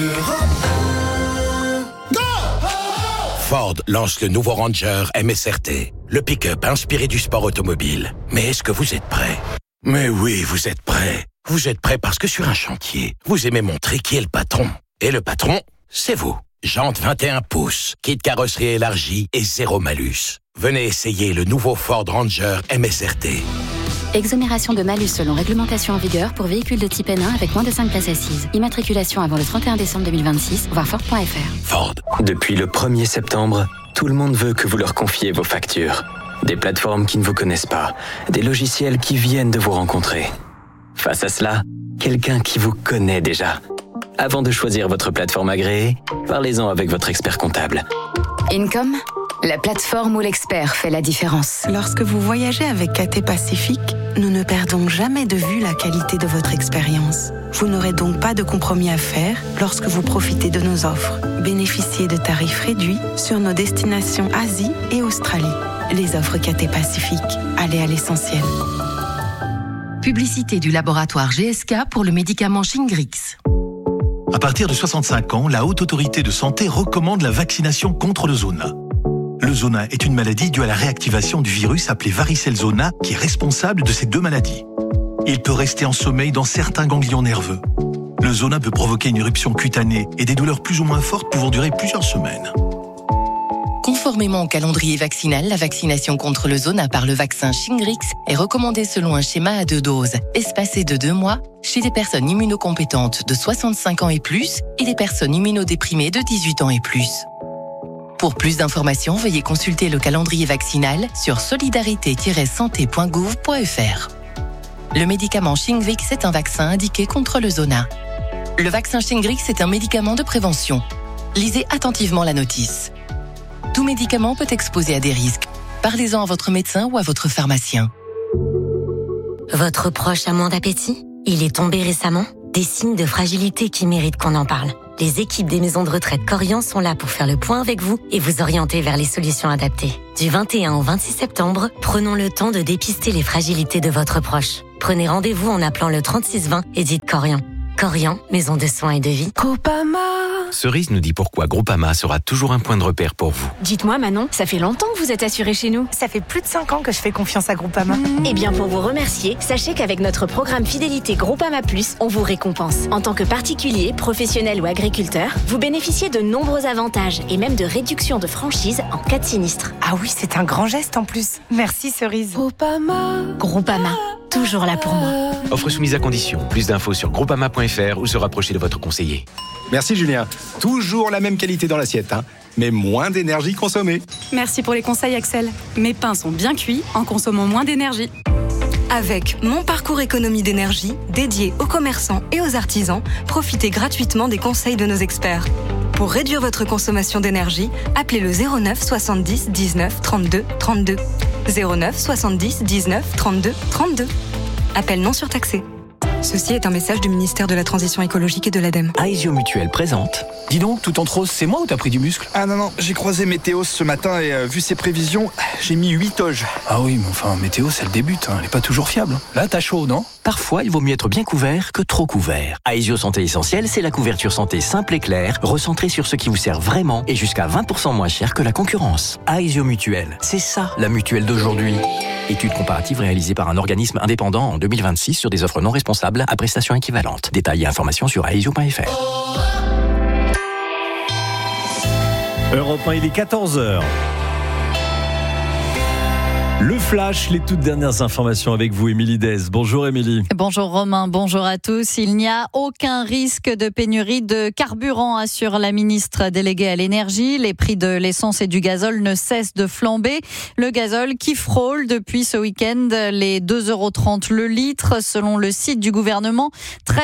S10: Ford lance le nouveau Ranger MSRT, le pick-up inspiré du sport automobile. Mais est-ce que vous êtes prêts? Mais oui, vous êtes prêts. Vous êtes prêts parce que sur un chantier, vous aimez montrer qui est le patron. Et le patron, c'est vous. Jantes 21 pouces, kit carrosserie élargie et zéro malus. Venez essayer le nouveau Ford Ranger MSRT.
S11: Exonération de malus selon réglementation en vigueur pour véhicules de type N1 avec moins de 5 places assises. Immatriculation avant le 31 décembre 2026, voir Ford.fr.
S10: Ford.
S13: Depuis le 1er septembre, tout le monde veut que vous leur confiez vos factures. Des plateformes qui ne vous connaissent pas, des logiciels qui viennent de vous rencontrer. Face à cela, quelqu'un qui vous connaît déjà. Avant de choisir votre plateforme agréée, parlez-en avec votre expert comptable.
S11: Income, la plateforme où l'expert fait la différence.
S14: Lorsque vous voyagez avec KT Pacifique, nous ne perdons jamais de vue la qualité de votre expérience. Vous n'aurez donc pas de compromis à faire lorsque vous profitez de nos offres. Bénéficiez de tarifs réduits sur nos destinations Asie et Australie. Les offres KT Pacifique, allez à l'essentiel.
S15: Publicité du laboratoire GSK pour le médicament Shingrix.
S16: À partir de 65 ans, la Haute Autorité de Santé recommande la vaccination contre le zona. Le zona est une maladie due à la réactivation du virus appelé varicelle zona qui est responsable de ces deux maladies. Il peut rester en sommeil dans certains ganglions nerveux. Le Zona peut provoquer une éruption cutanée et des douleurs plus ou moins fortes pouvant durer plusieurs semaines.
S15: Conformément au calendrier vaccinal, la vaccination contre le Zona par le vaccin Shingrix est recommandée selon un schéma à 2 doses, espacées de 2 mois, chez des personnes immunocompétentes de 65 ans et plus et des personnes immunodéprimées de 18 ans et plus. Pour plus d'informations, veuillez consulter le calendrier vaccinal sur solidarité-santé.gouv.fr. Le médicament Shingrix est un vaccin indiqué contre le Zona. Le vaccin Shingrix est un médicament de prévention. Lisez attentivement la notice. Tout médicament peut exposer à des risques. Parlez-en à votre médecin ou à votre pharmacien.
S27: Votre proche a moins d'appétit? Il est tombé récemment? Des signes de fragilité qui méritent qu'on en parle. Les équipes des maisons de retraite Corian sont là pour faire le point avec vous et vous orienter vers les solutions adaptées. Du 21 au 26 septembre, prenons le temps de dépister les fragilités de votre proche. Prenez rendez-vous en appelant le 3620 et dites Corian. Corian, maison de soins et de vie.
S5: Groupama. Cerise nous dit pourquoi Groupama sera toujours un point de repère pour vous.
S27: Dites-moi Manon, ça fait longtemps que vous êtes assurée chez nous.
S8: Ça fait plus de 5 ans que je fais confiance à Groupama.
S27: Eh bien pour vous remercier, sachez qu'avec notre programme Fidélité Groupama Plus, on vous récompense. En tant que particulier, professionnel ou agriculteur, vous bénéficiez de nombreux avantages et même de réductions de franchise en cas de sinistre.
S8: Ah oui, c'est un grand geste en plus. Merci Cerise.
S27: Groupama, toujours là pour moi.
S5: Offre soumise à condition. Plus d'infos sur groupama.fr ou se rapprocher de votre conseiller.
S12: Merci Julien. Toujours la même qualité dans l'assiette, mais moins d'énergie consommée.
S18: Merci pour les conseils Axel. Mes pains sont bien cuits en consommant moins d'énergie. Avec Mon Parcours Économie d'énergie, dédié aux commerçants et aux artisans, profitez gratuitement des conseils de nos experts. Pour réduire votre consommation d'énergie, appelez le 09 70 19 32 32. 09 70 19 32 32. Appel non surtaxé. Ceci est un message du ministère de la Transition écologique et de l'ADEME.
S5: Aesio Mutuel présente. Dis donc, tout en rose, c'est moi ou t'as pris du muscle?
S19: Ah non, j'ai croisé Météo ce matin et vu ses prévisions, j'ai mis 8 toges.
S5: Ah oui, mais enfin, Météo, elle débute, elle est pas toujours fiable. Là, t'as chaud, non? Parfois, il vaut mieux être bien couvert que trop couvert. Aesio Santé Essentielle, c'est la couverture santé simple et claire, recentrée sur ce qui vous sert vraiment et jusqu'à 20% moins cher que la concurrence. Aesio Mutuel, c'est ça, la mutuelle d'aujourd'hui. Étude comparative réalisée par un organisme indépendant en 2026 sur des offres non responsables à prestations équivalentes. Détails et informations sur aesio.fr.
S20: Europe 1, il est 14h. Le Flash, les toutes dernières informations avec vous, Émilie Dez. Bonjour Émilie.
S17: Bonjour Romain, bonjour à tous. Il n'y a aucun risque de pénurie de carburant, assure la ministre déléguée à l'énergie. Les prix de l'essence et du gazole ne cessent de flamber. Le gazole qui frôle depuis ce week-end les 2,30 € le litre. Selon le site du gouvernement,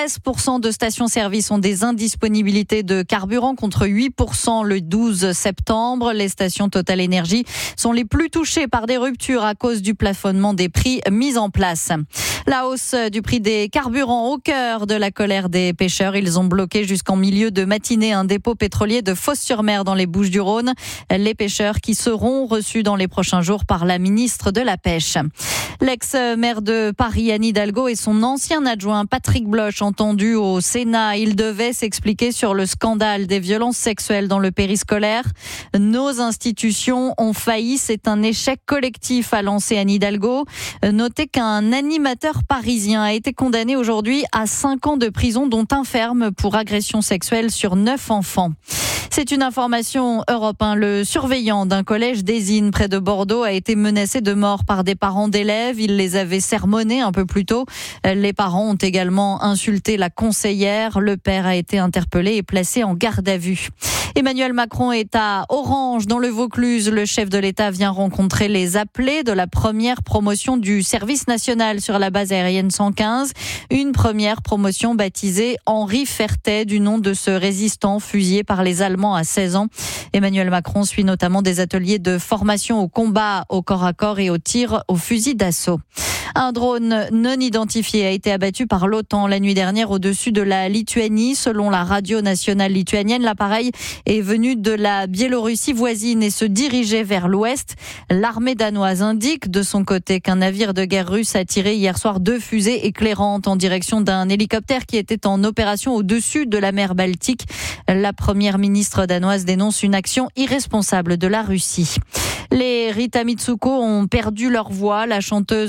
S17: 13% de stations-service ont des indisponibilités de carburant contre 8% le 12 septembre. Les stations Total Énergie sont les plus touchées par des ruptures à cause du plafonnement des prix mis en place. La hausse du prix des carburants au cœur de la colère des pêcheurs. Ils ont bloqué jusqu'en milieu de matinée un dépôt pétrolier de Fos-sur-Mer dans les Bouches-du-Rhône. Les pêcheurs qui seront reçus dans les prochains jours par la ministre de la Pêche. L'ex-maire de Paris, Anne Hidalgo, et son ancien adjoint Patrick Bloch, entendus au Sénat. Ils devaient s'expliquer sur le scandale des violences sexuelles dans le périscolaire. Nos institutions ont failli, c'est un échec collectif, a lancé Anne Hidalgo. Notez qu'un animateur parisien a été condamné aujourd'hui à 5 ans de prison, dont un ferme pour agression sexuelle sur 9 enfants. C'est une information Europe 1. Le surveillant d'un collège d'Ezine près de Bordeaux a été menacé de mort par des parents d'élèves. Il les avait sermonnés un peu plus tôt. Les parents ont également insulté la conseillère. Le père a été interpellé et placé en garde à vue. Emmanuel Macron est à Orange, dans le Vaucluse. Le chef de l'État vient rencontrer les appelés de la première promotion du service national sur la base aérienne 115. Une première promotion baptisée Henri Fertet, du nom de ce résistant fusillé par les Allemands à 16 ans. Emmanuel Macron suit notamment des ateliers de formation au combat au corps à corps et au tir au fusil d'assaut. Un drone non identifié a été abattu par l'OTAN la nuit dernière au-dessus de la Lituanie. Selon la radio nationale lituanienne, l'appareil est venu de la Biélorussie voisine et se dirigeait vers l'ouest. L'armée danoise indique de son côté qu'un navire de guerre russe a tiré hier soir 2 fusées éclairantes en direction d'un hélicoptère qui était en opération au-dessus de la mer Baltique. La première ministre danoise dénonce une action irresponsable de la Russie. Les Rita Mitsuko ont perdu leur voix. La chanteuse Catherine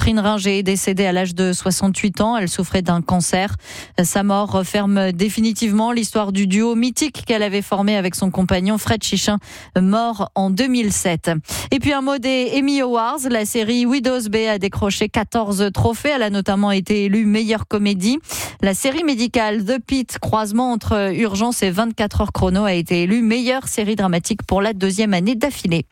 S6: Catherine Ringer est décédée à l'âge de 68 ans. Elle souffrait d'un cancer. Sa mort referme définitivement l'histoire du duo mythique qu'elle avait formé avec son compagnon Fred Chichin, mort en 2007. Et puis un mot des Emmy Awards. La série Widow's Bay a décroché 14 trophées. Elle a notamment été élue meilleure comédie. La série médicale The Pitt, croisement entre Urgence et 24 heures chrono, a été élue meilleure série dramatique pour la 2e année d'affilée.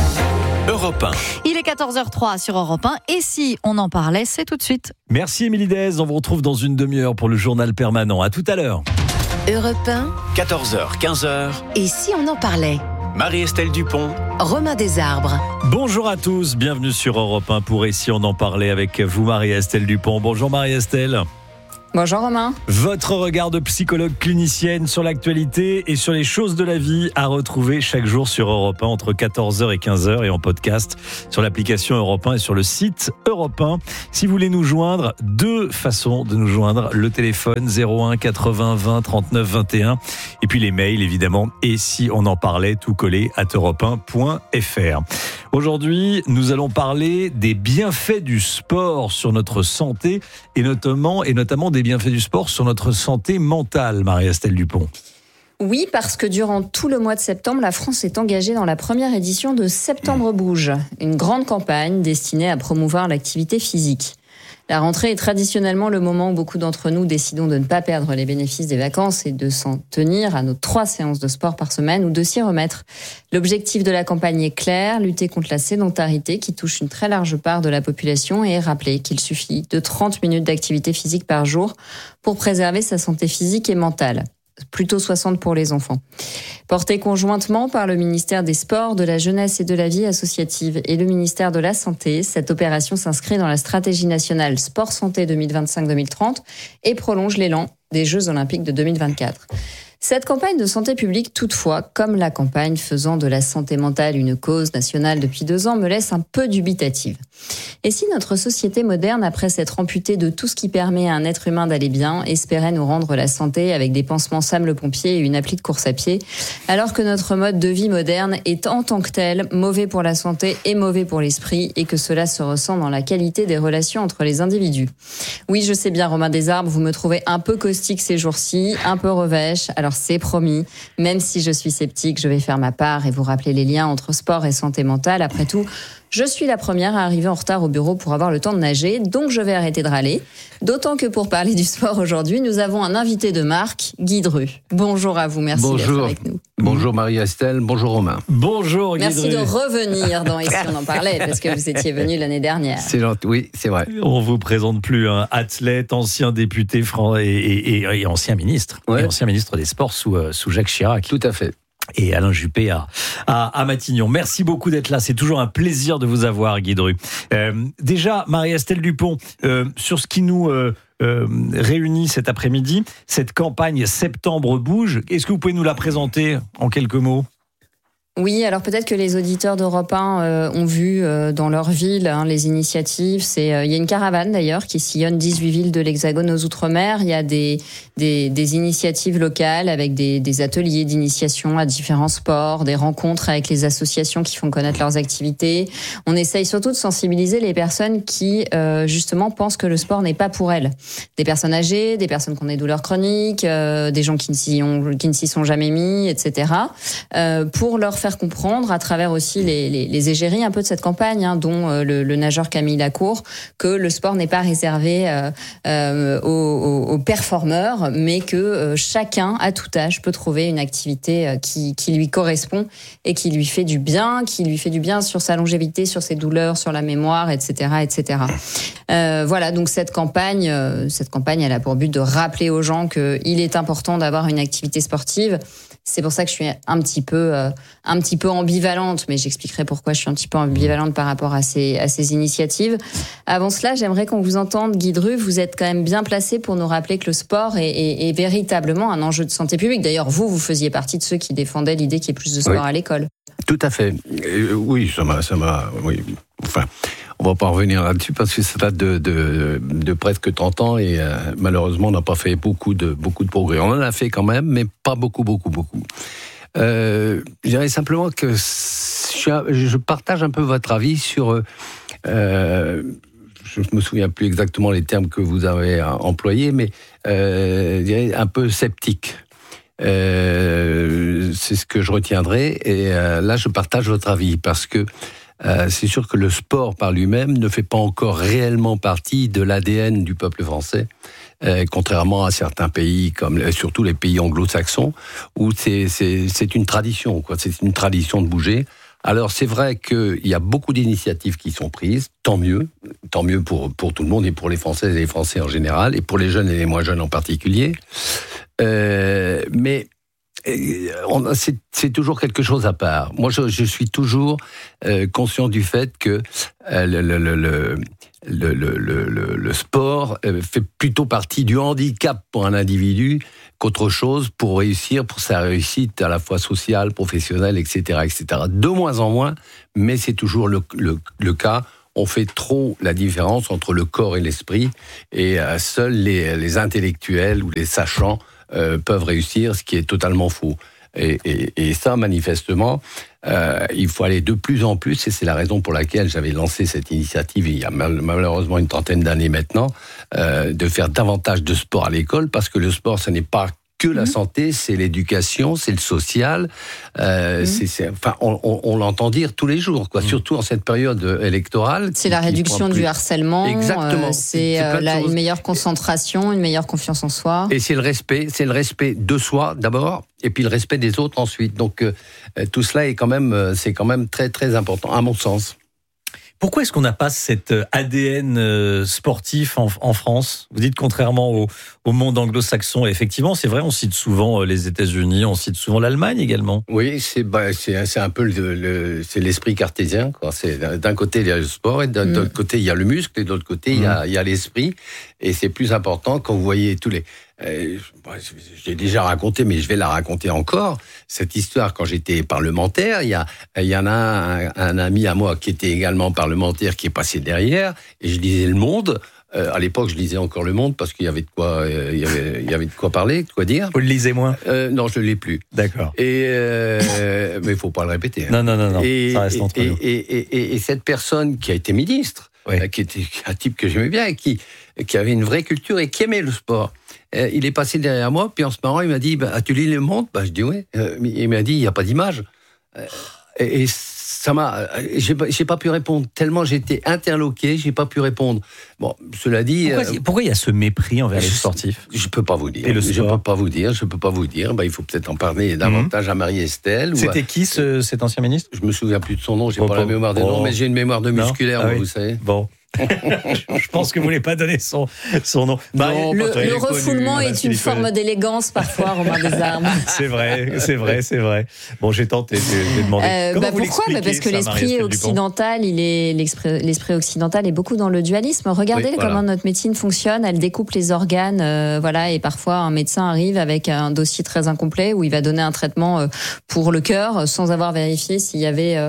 S20: Europe 1.
S6: Il est 14h03 sur Europe 1 et si on en parlait, c'est tout de suite.
S20: Merci Émilie Dez, on vous retrouve dans une demi-heure pour le journal permanent. À tout à l'heure.
S11: Europe 1.
S5: 14h, 15h.
S11: Et si on en parlait?
S5: Marie-Estelle Dupont.
S11: Romain Desarbres.
S20: Bonjour à tous, bienvenue sur Europe 1 pour Et si on en parlait avec vous Marie-Estelle Dupont. Bonjour Marie-Estelle.
S3: Bonjour Romain.
S20: Votre regard de psychologue clinicienne sur l'actualité et sur les choses de la vie à retrouver chaque jour sur Europe 1 entre 14h et 15h et en podcast sur l'application Europe 1 et sur le site Europe 1. Si vous voulez nous joindre, 2 façons de nous joindre. Le téléphone 01 80 20 39 21 et puis les mails évidemment. Et si on en parlait, tout collé @europe1.fr. Aujourd'hui, nous allons parler des bienfaits du sport sur notre santé et notamment des bienfaits du sport sur notre santé mentale, Marie-Estelle Dupont.
S7: Oui, parce que durant tout le mois de septembre, la France est engagée dans la première édition de Septembre Bouge, une grande campagne destinée à promouvoir l'activité physique. La rentrée est traditionnellement le moment où beaucoup d'entre nous décidons de ne pas perdre les bénéfices des vacances et de s'en tenir à nos 3 séances de sport par semaine ou de s'y remettre. L'objectif de la campagne est clair, lutter contre la sédentarité qui touche une très large part de la population et rappeler qu'il suffit de 30 minutes d'activité physique par jour pour préserver sa santé physique et mentale. Plutôt 60 pour les enfants. Portée conjointement par le ministère des Sports, de la Jeunesse et de la Vie associative et le ministère de la Santé, cette opération s'inscrit dans la stratégie nationale Sport Santé 2025-2030 et prolonge l'élan des Jeux Olympiques de 2024. Cette campagne de santé publique, toutefois, comme la campagne faisant de la santé mentale une cause nationale depuis 2 ans, me laisse un peu dubitative. Et si notre société moderne, après s'être amputée de tout ce qui permet à un être humain d'aller bien, espérait nous rendre la santé avec des pansements Sam le pompier et une appli de course à pied, alors que notre mode de vie moderne est en tant que tel mauvais pour la santé et mauvais pour l'esprit, et que cela se ressent dans la qualité des relations entre les individus. Oui, je sais bien, Romain Desarbres, vous me trouvez un peu caustique ces jours-ci, un peu revêche, alors c'est promis, même si je suis sceptique, je vais faire ma part et vous rappeler les liens entre sport et santé mentale. Après tout, je suis la première à arriver en retard au bureau pour avoir le temps de nager, donc je vais arrêter de râler. D'autant que pour parler du sport aujourd'hui, nous avons un invité de marque, Guy Dru. Bonjour à vous, merci d'être avec nous.
S21: Bonjour Marie-Estelle, bonjour Romain.
S20: Bonjour Guy
S7: Merci
S20: Dru.
S7: de revenir dans Et si on en parlait, parce que vous étiez venu l'année dernière.
S21: C'est gentil, oui, c'est vrai.
S20: On vous présente plus un athlète, ancien député et ancien ministre, et ancien ministre des Sports sous Jacques Chirac.
S21: Tout à fait.
S20: Et Alain Juppé à Matignon. Merci beaucoup d'être là. C'est toujours un plaisir de vous avoir, Guy Dru. Déjà, Marie-Estelle Dupont, sur ce qui nous réunit cet après-midi, cette campagne Septembre Bouge, est-ce que vous pouvez nous la présenter en quelques mots ?
S7: Oui, alors peut-être que les auditeurs d'Europe 1 ont vu dans leur ville les initiatives. Il y a une caravane d'ailleurs qui sillonne 18 villes de l'Hexagone aux Outre-mer. Il y a des initiatives locales avec des ateliers d'initiation à différents sports, des rencontres avec les associations qui font connaître leurs activités. On essaye surtout de sensibiliser les personnes qui justement pensent que le sport n'est pas pour elles. Des personnes âgées, des personnes qui ont des douleurs chroniques, des gens qui ne s'y sont jamais mis, etc. Pour leur faire comprendre à travers aussi les égéries un peu de cette campagne, dont le nageur Camille Lacour, que le sport n'est pas réservé aux performeurs, mais que chacun à tout âge peut trouver une activité qui lui correspond et qui lui fait du bien, sur sa longévité, sur ses douleurs, sur la mémoire, etc., etc. Voilà, donc cette campagne, elle a pour but de rappeler aux gens qu'il est important d'avoir une activité sportive. C'est pour ça que je suis un petit peu ambivalente, mais j'expliquerai pourquoi je suis un petit peu ambivalente par rapport à ces initiatives. Avant cela, j'aimerais qu'on vous entende, Guy Dru. Vous êtes quand même bien placé pour nous rappeler que le sport est véritablement un enjeu de santé publique. D'ailleurs, vous faisiez partie de ceux qui défendaient l'idée qu'il y ait plus de sport à l'école.
S21: Tout à fait. Oui, ça m'a. Oui. Enfin, on va pas revenir là-dessus parce que ça date de presque 30 ans et malheureusement, on n'a pas fait beaucoup de progrès. On en a fait quand même, mais pas beaucoup. Je dirais simplement que je partage un peu votre avis sur je me souviens plus exactement les termes que vous avez employés, mais je dirais un peu sceptique. C'est ce que je retiendrai. Et là, je partage votre avis parce que c'est sûr que le sport par lui-même ne fait pas encore réellement partie de l'ADN du peuple français. Contrairement à certains pays, comme surtout les pays anglo-saxons, où c'est une tradition, quoi. C'est une tradition de bouger. Alors c'est vrai qu'il y a beaucoup d'initiatives qui sont prises, tant mieux pour tout le monde et pour les Françaises et les Français en général, et pour les jeunes et les moins jeunes en particulier. Mais c'est toujours quelque chose à part. Moi, je suis toujours conscient du fait que le sport fait plutôt partie du handicap pour un individu qu'autre chose pour réussir, pour sa réussite à la fois sociale, professionnelle, etc., etc. De moins en moins, mais c'est toujours le cas. On fait trop la différence entre le corps et l'esprit, et seuls les intellectuels ou les sachants peuvent réussir, ce qui est totalement faux. Et ça, manifestement, il faut aller de plus en plus, et c'est la raison pour laquelle j'avais lancé cette initiative il y a malheureusement une trentaine d'années maintenant, de faire davantage de sport à l'école, parce que le sport, ce n'est pas que la santé, c'est l'éducation, c'est le social. Enfin, on l'entend dire tous les jours, quoi. Surtout en cette période électorale.
S7: C'est la réduction du harcèlement.
S21: Exactement.
S7: C'est une meilleure concentration, une meilleure confiance en soi.
S21: Et c'est le respect de soi d'abord, et puis le respect des autres ensuite. Donc tout cela est c'est quand même très très important à mon sens.
S20: Pourquoi est-ce qu'on n'a pas cet ADN sportif en France ? Vous dites contrairement au monde anglo-saxon, et effectivement, c'est vrai, on cite souvent les États-Unis, on cite souvent l'Allemagne également.
S21: Oui, c'est un peu c'est l'esprit cartésien, quoi. C'est d'un côté il y a le sport, et d'un autre côté il y a le muscle, et de l'autre côté il y a l'esprit, et c'est plus important quand vous voyez tous les. J'ai déjà raconté, mais je vais la raconter encore. Cette histoire, quand j'étais parlementaire, il y en a un ami à moi qui était également parlementaire qui est passé derrière, et je lisais Le Monde. À l'époque, je lisais encore Le Monde parce qu'il y avait de quoi, il y avait de quoi parler, de quoi dire.
S20: Vous le lisez moins ?
S21: Non, je ne l'ai plus.
S20: D'accord.
S21: Mais il faut pas le répéter. Hein.
S20: Non. Ça reste entre nous.
S21: Et cette personne qui a été ministre, qui était un type que j'aimais bien, et qui avait une vraie culture et qui aimait le sport. Il est passé derrière moi, puis en ce moment, il m'a dit, tu lis Le Monde ? Je dis oui. Il m'a dit, il n'y a pas d'image. Et ça m'a, j'ai pas pu répondre tellement j'étais interloqué, j'ai pas pu répondre. Bon, cela dit,
S20: pourquoi il y a ce mépris envers les sportifs ?
S21: Je peux pas vous dire.
S20: Et le sport ?
S21: Je peux pas vous dire. Il faut peut-être en parler davantage à Marie-Estelle.
S20: C'était qui cet ancien ministre ?
S21: Je me souviens plus de son nom. J'ai pas la mémoire des noms, mais j'ai une mémoire de musculaire, vous savez.
S20: Bon. Je pense que vous ne voulez pas donner son nom.
S7: Le refoulement est une forme d'élégance parfois, Romain Desarmes.
S20: C'est vrai. Bon, j'ai tenté, j'ai demandé.
S7: Pourquoi ? Parce que l'esprit occidental, l'esprit occidental est beaucoup dans le dualisme. Regardez comment notre médecine fonctionne. Elle découpe les organes, et parfois un médecin arrive avec un dossier très incomplet où il va donner un traitement pour le cœur sans avoir vérifié s'il y avait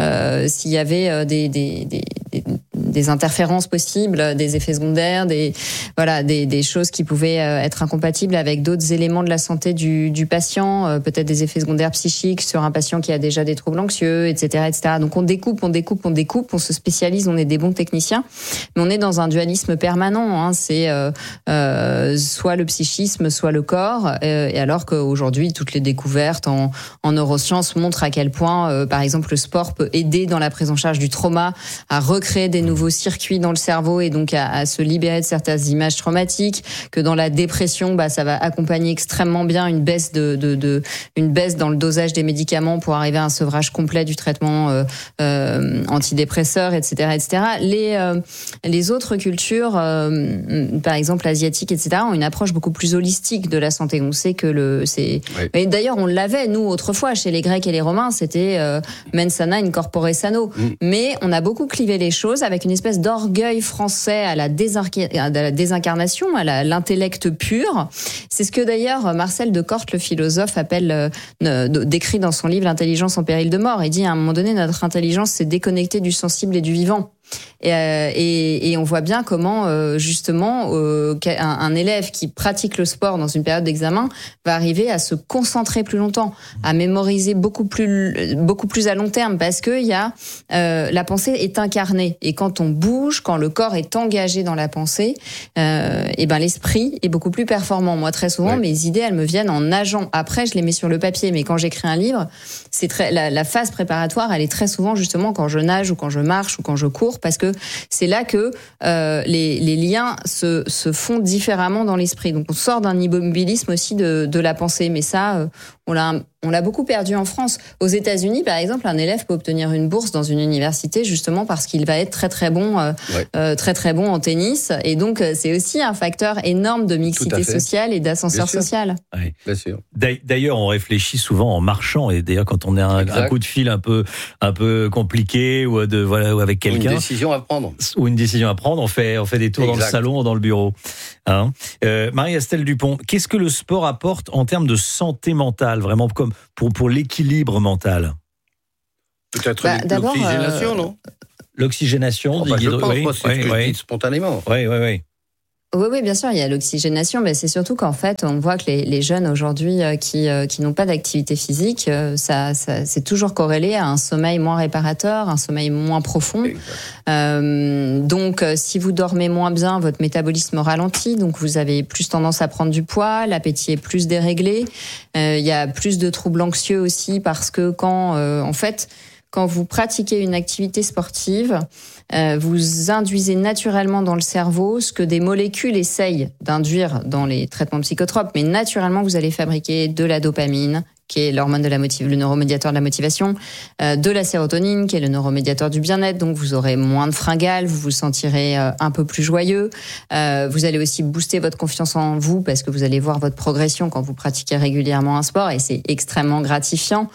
S7: des interférences possibles, des effets secondaires, des choses qui pouvaient être incompatibles avec d'autres éléments de la santé du patient, peut-être des effets secondaires psychiques sur un patient qui a déjà des troubles anxieux, etc. Donc on découpe, on se spécialise, on est des bons techniciens, mais on est dans un dualisme permanent, hein. C'est soit le psychisme, soit le corps, et alors qu'aujourd'hui, toutes les découvertes en neurosciences montrent à quel point, par exemple, le sport peut aider dans la prise en charge du trauma, à recréer des nouveaux circuits dans le cerveau et donc à se libérer de certaines images traumatiques, que dans la dépression, ça va accompagner extrêmement bien une baisse une baisse dans le dosage des médicaments pour arriver à un sevrage complet du traitement antidépresseur, etc. Les autres cultures, par exemple asiatiques, etc., ont une approche beaucoup plus holistique de la santé. On sait que et d'ailleurs, on l'avait, nous, autrefois, chez les Grecs et les Romains, c'était mens sana in corpore sano. Mais on a beaucoup clivé les choses avec une espèce d'orgueil français à la désincarnation, à l'intellect pur. C'est ce que d'ailleurs Marcel de Corte, le philosophe, décrit dans son livre L'intelligence en péril de mort. Il dit à un moment donné, notre intelligence s'est déconnectée du sensible et du vivant. Et on voit bien comment justement un élève qui pratique le sport dans une période d'examen va arriver à se concentrer plus longtemps, à mémoriser beaucoup plus à long terme, parce que la pensée est incarnée, et quand on bouge, quand le corps est engagé dans la pensée, l'esprit est beaucoup plus performant. Moi, très souvent, mes idées, elles me viennent en nageant. Après, je les mets sur le papier, mais quand j'écris un livre, la phase préparatoire, elle est très souvent justement quand je nage ou quand je marche ou quand je cours, parce que c'est là que les liens se font différemment dans l'esprit. Donc on sort d'un immobilisme aussi de la pensée, mais ça, on l'a beaucoup perdu en France. Aux États-Unis, par exemple, un élève peut obtenir une bourse dans une université justement parce qu'il va être très très bon en tennis, et donc c'est aussi un facteur énorme de mixité sociale et d'ascenseur social.
S20: Oui. Bien sûr. D'ailleurs, on réfléchit souvent en marchant, et d'ailleurs quand on a un coup de fil un peu compliqué ou avec quelqu'un,
S21: une décision à prendre,
S20: on fait des tours dans le salon, dans le bureau. Marie-Estelle Dupont, qu'est-ce que le sport apporte en termes de santé mentale, vraiment comme pour l'équilibre mental?
S21: Peut-être l'oxygénation, non?
S20: L'oxygénation,
S21: je pense, c'est ce que je dis spontanément.
S20: Oui.
S7: Oui, bien sûr, il y a l'oxygénation, mais c'est surtout qu'en fait, on voit que les jeunes aujourd'hui qui n'ont pas d'activité physique, ça c'est toujours corrélé à un sommeil moins réparateur, un sommeil moins profond. Donc, si vous dormez moins bien, votre métabolisme ralentit, donc vous avez plus tendance à prendre du poids, l'appétit est plus déréglé. Il y a plus de troubles anxieux aussi, parce que quand vous pratiquez une activité sportive, vous induisez naturellement dans le cerveau ce que des molécules essayent d'induire dans les traitements psychotropes, mais naturellement vous allez fabriquer de la dopamine, qui est l'hormone le neuromédiateur de la motivation, de la sérotonine, qui est le neuromédiateur du bien-être, donc vous aurez moins de fringales, vous vous sentirez un peu plus joyeux. Vous allez aussi booster votre confiance en vous, parce que vous allez voir votre progression quand vous pratiquez régulièrement un sport, et c'est extrêmement gratifiant.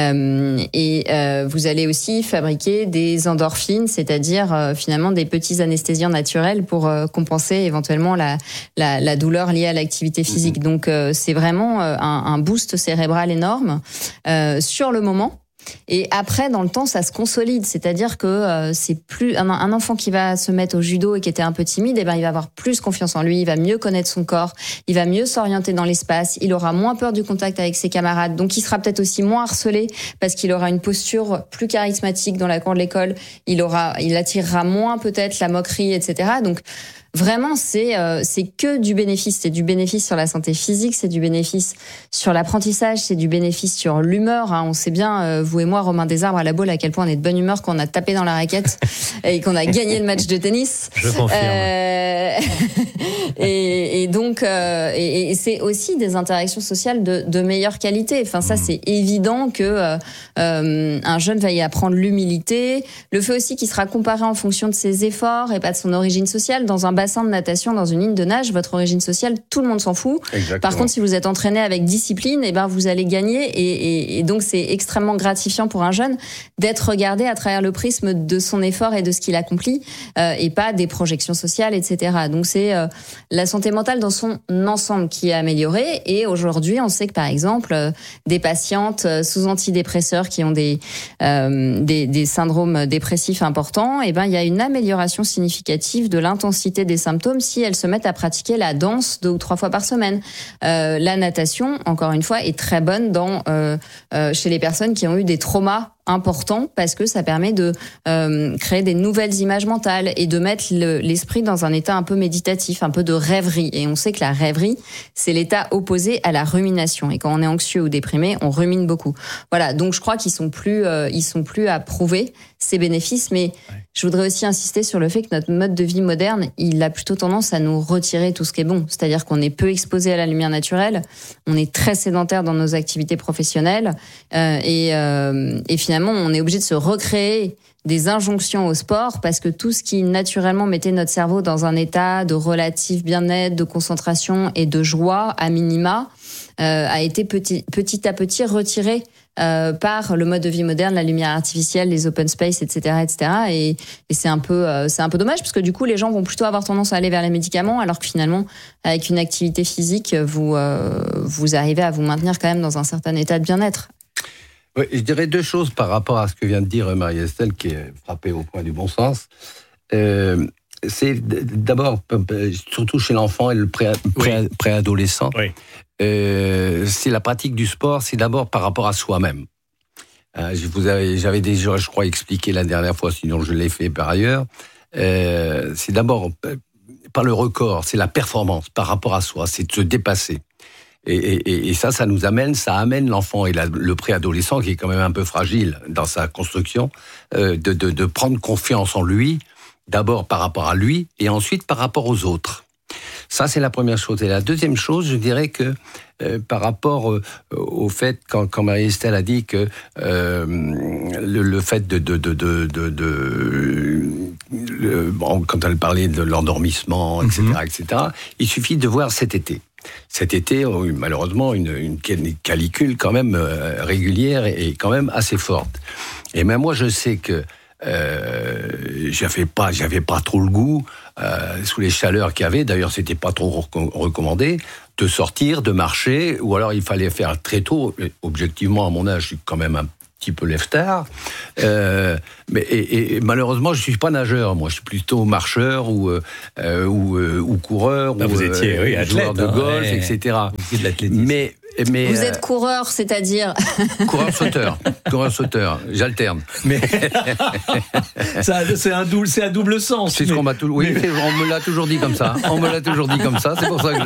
S7: Vous allez aussi fabriquer des endorphines, c'est-à-dire finalement des petits anesthésiants naturels pour compenser éventuellement la douleur liée à l'activité physique. Donc c'est vraiment un boost cérébral énorme sur le moment. Et après, dans le temps, ça se consolide. C'est-à-dire que c'est plus un enfant qui va se mettre au judo et qui était un peu timide, il va avoir plus confiance en lui, il va mieux connaître son corps, il va mieux s'orienter dans l'espace, il aura moins peur du contact avec ses camarades, donc il sera peut-être aussi moins harcelé parce qu'il aura une posture plus charismatique dans la cour de l'école, il attirera moins peut-être la moquerie, etc. Donc vraiment, c'est que du bénéfice. C'est du bénéfice sur la santé physique, c'est du bénéfice sur l'apprentissage, c'est du bénéfice sur l'humeur. On sait bien, vous et moi, Romain Desarbres, à la Baule, à quel point on est de bonne humeur quand on a tapé dans la raquette et qu'on a gagné le match de tennis.
S20: Je confirme.
S7: Et donc, c'est aussi des interactions sociales de meilleure qualité. Enfin, ça, c'est évident que un jeune va y apprendre l'humilité, le fait aussi qu'il sera comparé en fonction de ses efforts et pas de son origine sociale. Dans un bassin de natation, dans une ligne de nage, votre origine sociale, tout le monde s'en fout. Exactement. Par contre, si vous êtes entraîné avec discipline, vous allez gagner, et donc c'est extrêmement gratifiant pour un jeune d'être regardé à travers le prisme de son effort et de ce qu'il accomplit, et pas des projections sociales, etc. Donc c'est la santé mentale dans son ensemble qui est améliorée, et aujourd'hui, on sait que par exemple, des patientes sous antidépresseurs qui ont des syndromes dépressifs importants, il y a une amélioration significative de l'intensité des symptômes si elles se mettent à pratiquer la danse 2 ou 3 fois par semaine. La natation, encore une fois, est très bonne chez les personnes qui ont eu des traumas importants, parce que ça permet de créer des nouvelles images mentales et de mettre l'esprit dans un état un peu méditatif, un peu de rêverie. Et on sait que la rêverie, c'est l'état opposé à la rumination. Et quand on est anxieux ou déprimé, on rumine beaucoup. Voilà. Donc je crois qu'ils sont plus à prouver ces bénéfices, mais je voudrais aussi insister sur le fait que notre mode de vie moderne, il a plutôt tendance à nous retirer tout ce qui est bon. C'est-à-dire qu'on est peu exposé à la lumière naturelle, on est très sédentaire dans nos activités professionnelles, et finalement, on est obligé de se recréer des injonctions au sport, parce que tout ce qui naturellement mettait notre cerveau dans un état de relatif bien-être, de concentration et de joie à minima, a été petit à petit retiré par le mode de vie moderne, la lumière artificielle, les open space, etc., etc. Et c'est un peu dommage, parce que du coup, les gens vont plutôt avoir tendance à aller vers les médicaments, alors que finalement, avec une activité physique, vous arrivez à vous maintenir quand même dans un certain état de bien-être.
S21: Oui, je dirais deux choses par rapport à ce que vient de dire Marie-Estelle, qui est frappée au point du bon sens. C'est d'abord, surtout chez l'enfant et le préadolescent, c'est la pratique du sport, c'est d'abord par rapport à soi-même. J'avais déjà, je crois, expliqué la dernière fois, sinon je l'ai fait par ailleurs. C'est d'abord par le record, c'est la performance par rapport à soi, c'est de se dépasser. Et ça amène l'enfant et le préadolescent, qui est quand même un peu fragile dans sa construction, de prendre confiance en lui, d'abord par rapport à lui, et ensuite par rapport aux autres. Ça, c'est la première chose. Et la deuxième chose, je dirais que par rapport au fait, quand Marie-Estelle a dit que le fait quand elle parlait de l'endormissement, etc., il suffit de voir cet été. Cet été, malheureusement, une canicule quand même régulière et quand même assez forte. Et même moi, je sais que j'avais pas trop le goût sous les chaleurs qu'il y avait. D'ailleurs, c'était pas trop recommandé de sortir, de marcher, ou alors il fallait faire très tôt. Objectivement, à mon âge, je suis quand même un petit peu lève-tard. Mais malheureusement, je suis pas nageur. Moi, je suis plutôt marcheur ou coureur, ou
S20: vous étiez athlète,
S21: joueur de golf, etc.
S20: Vous de l'athlétisme.
S7: Mais vous êtes coureur, c'est-à-dire
S21: coureur sauteur, j'alterne.
S20: Mais c'est un double sens.
S21: C'est ce qu'on m'a on me l'a toujours dit comme ça. C'est pour ça que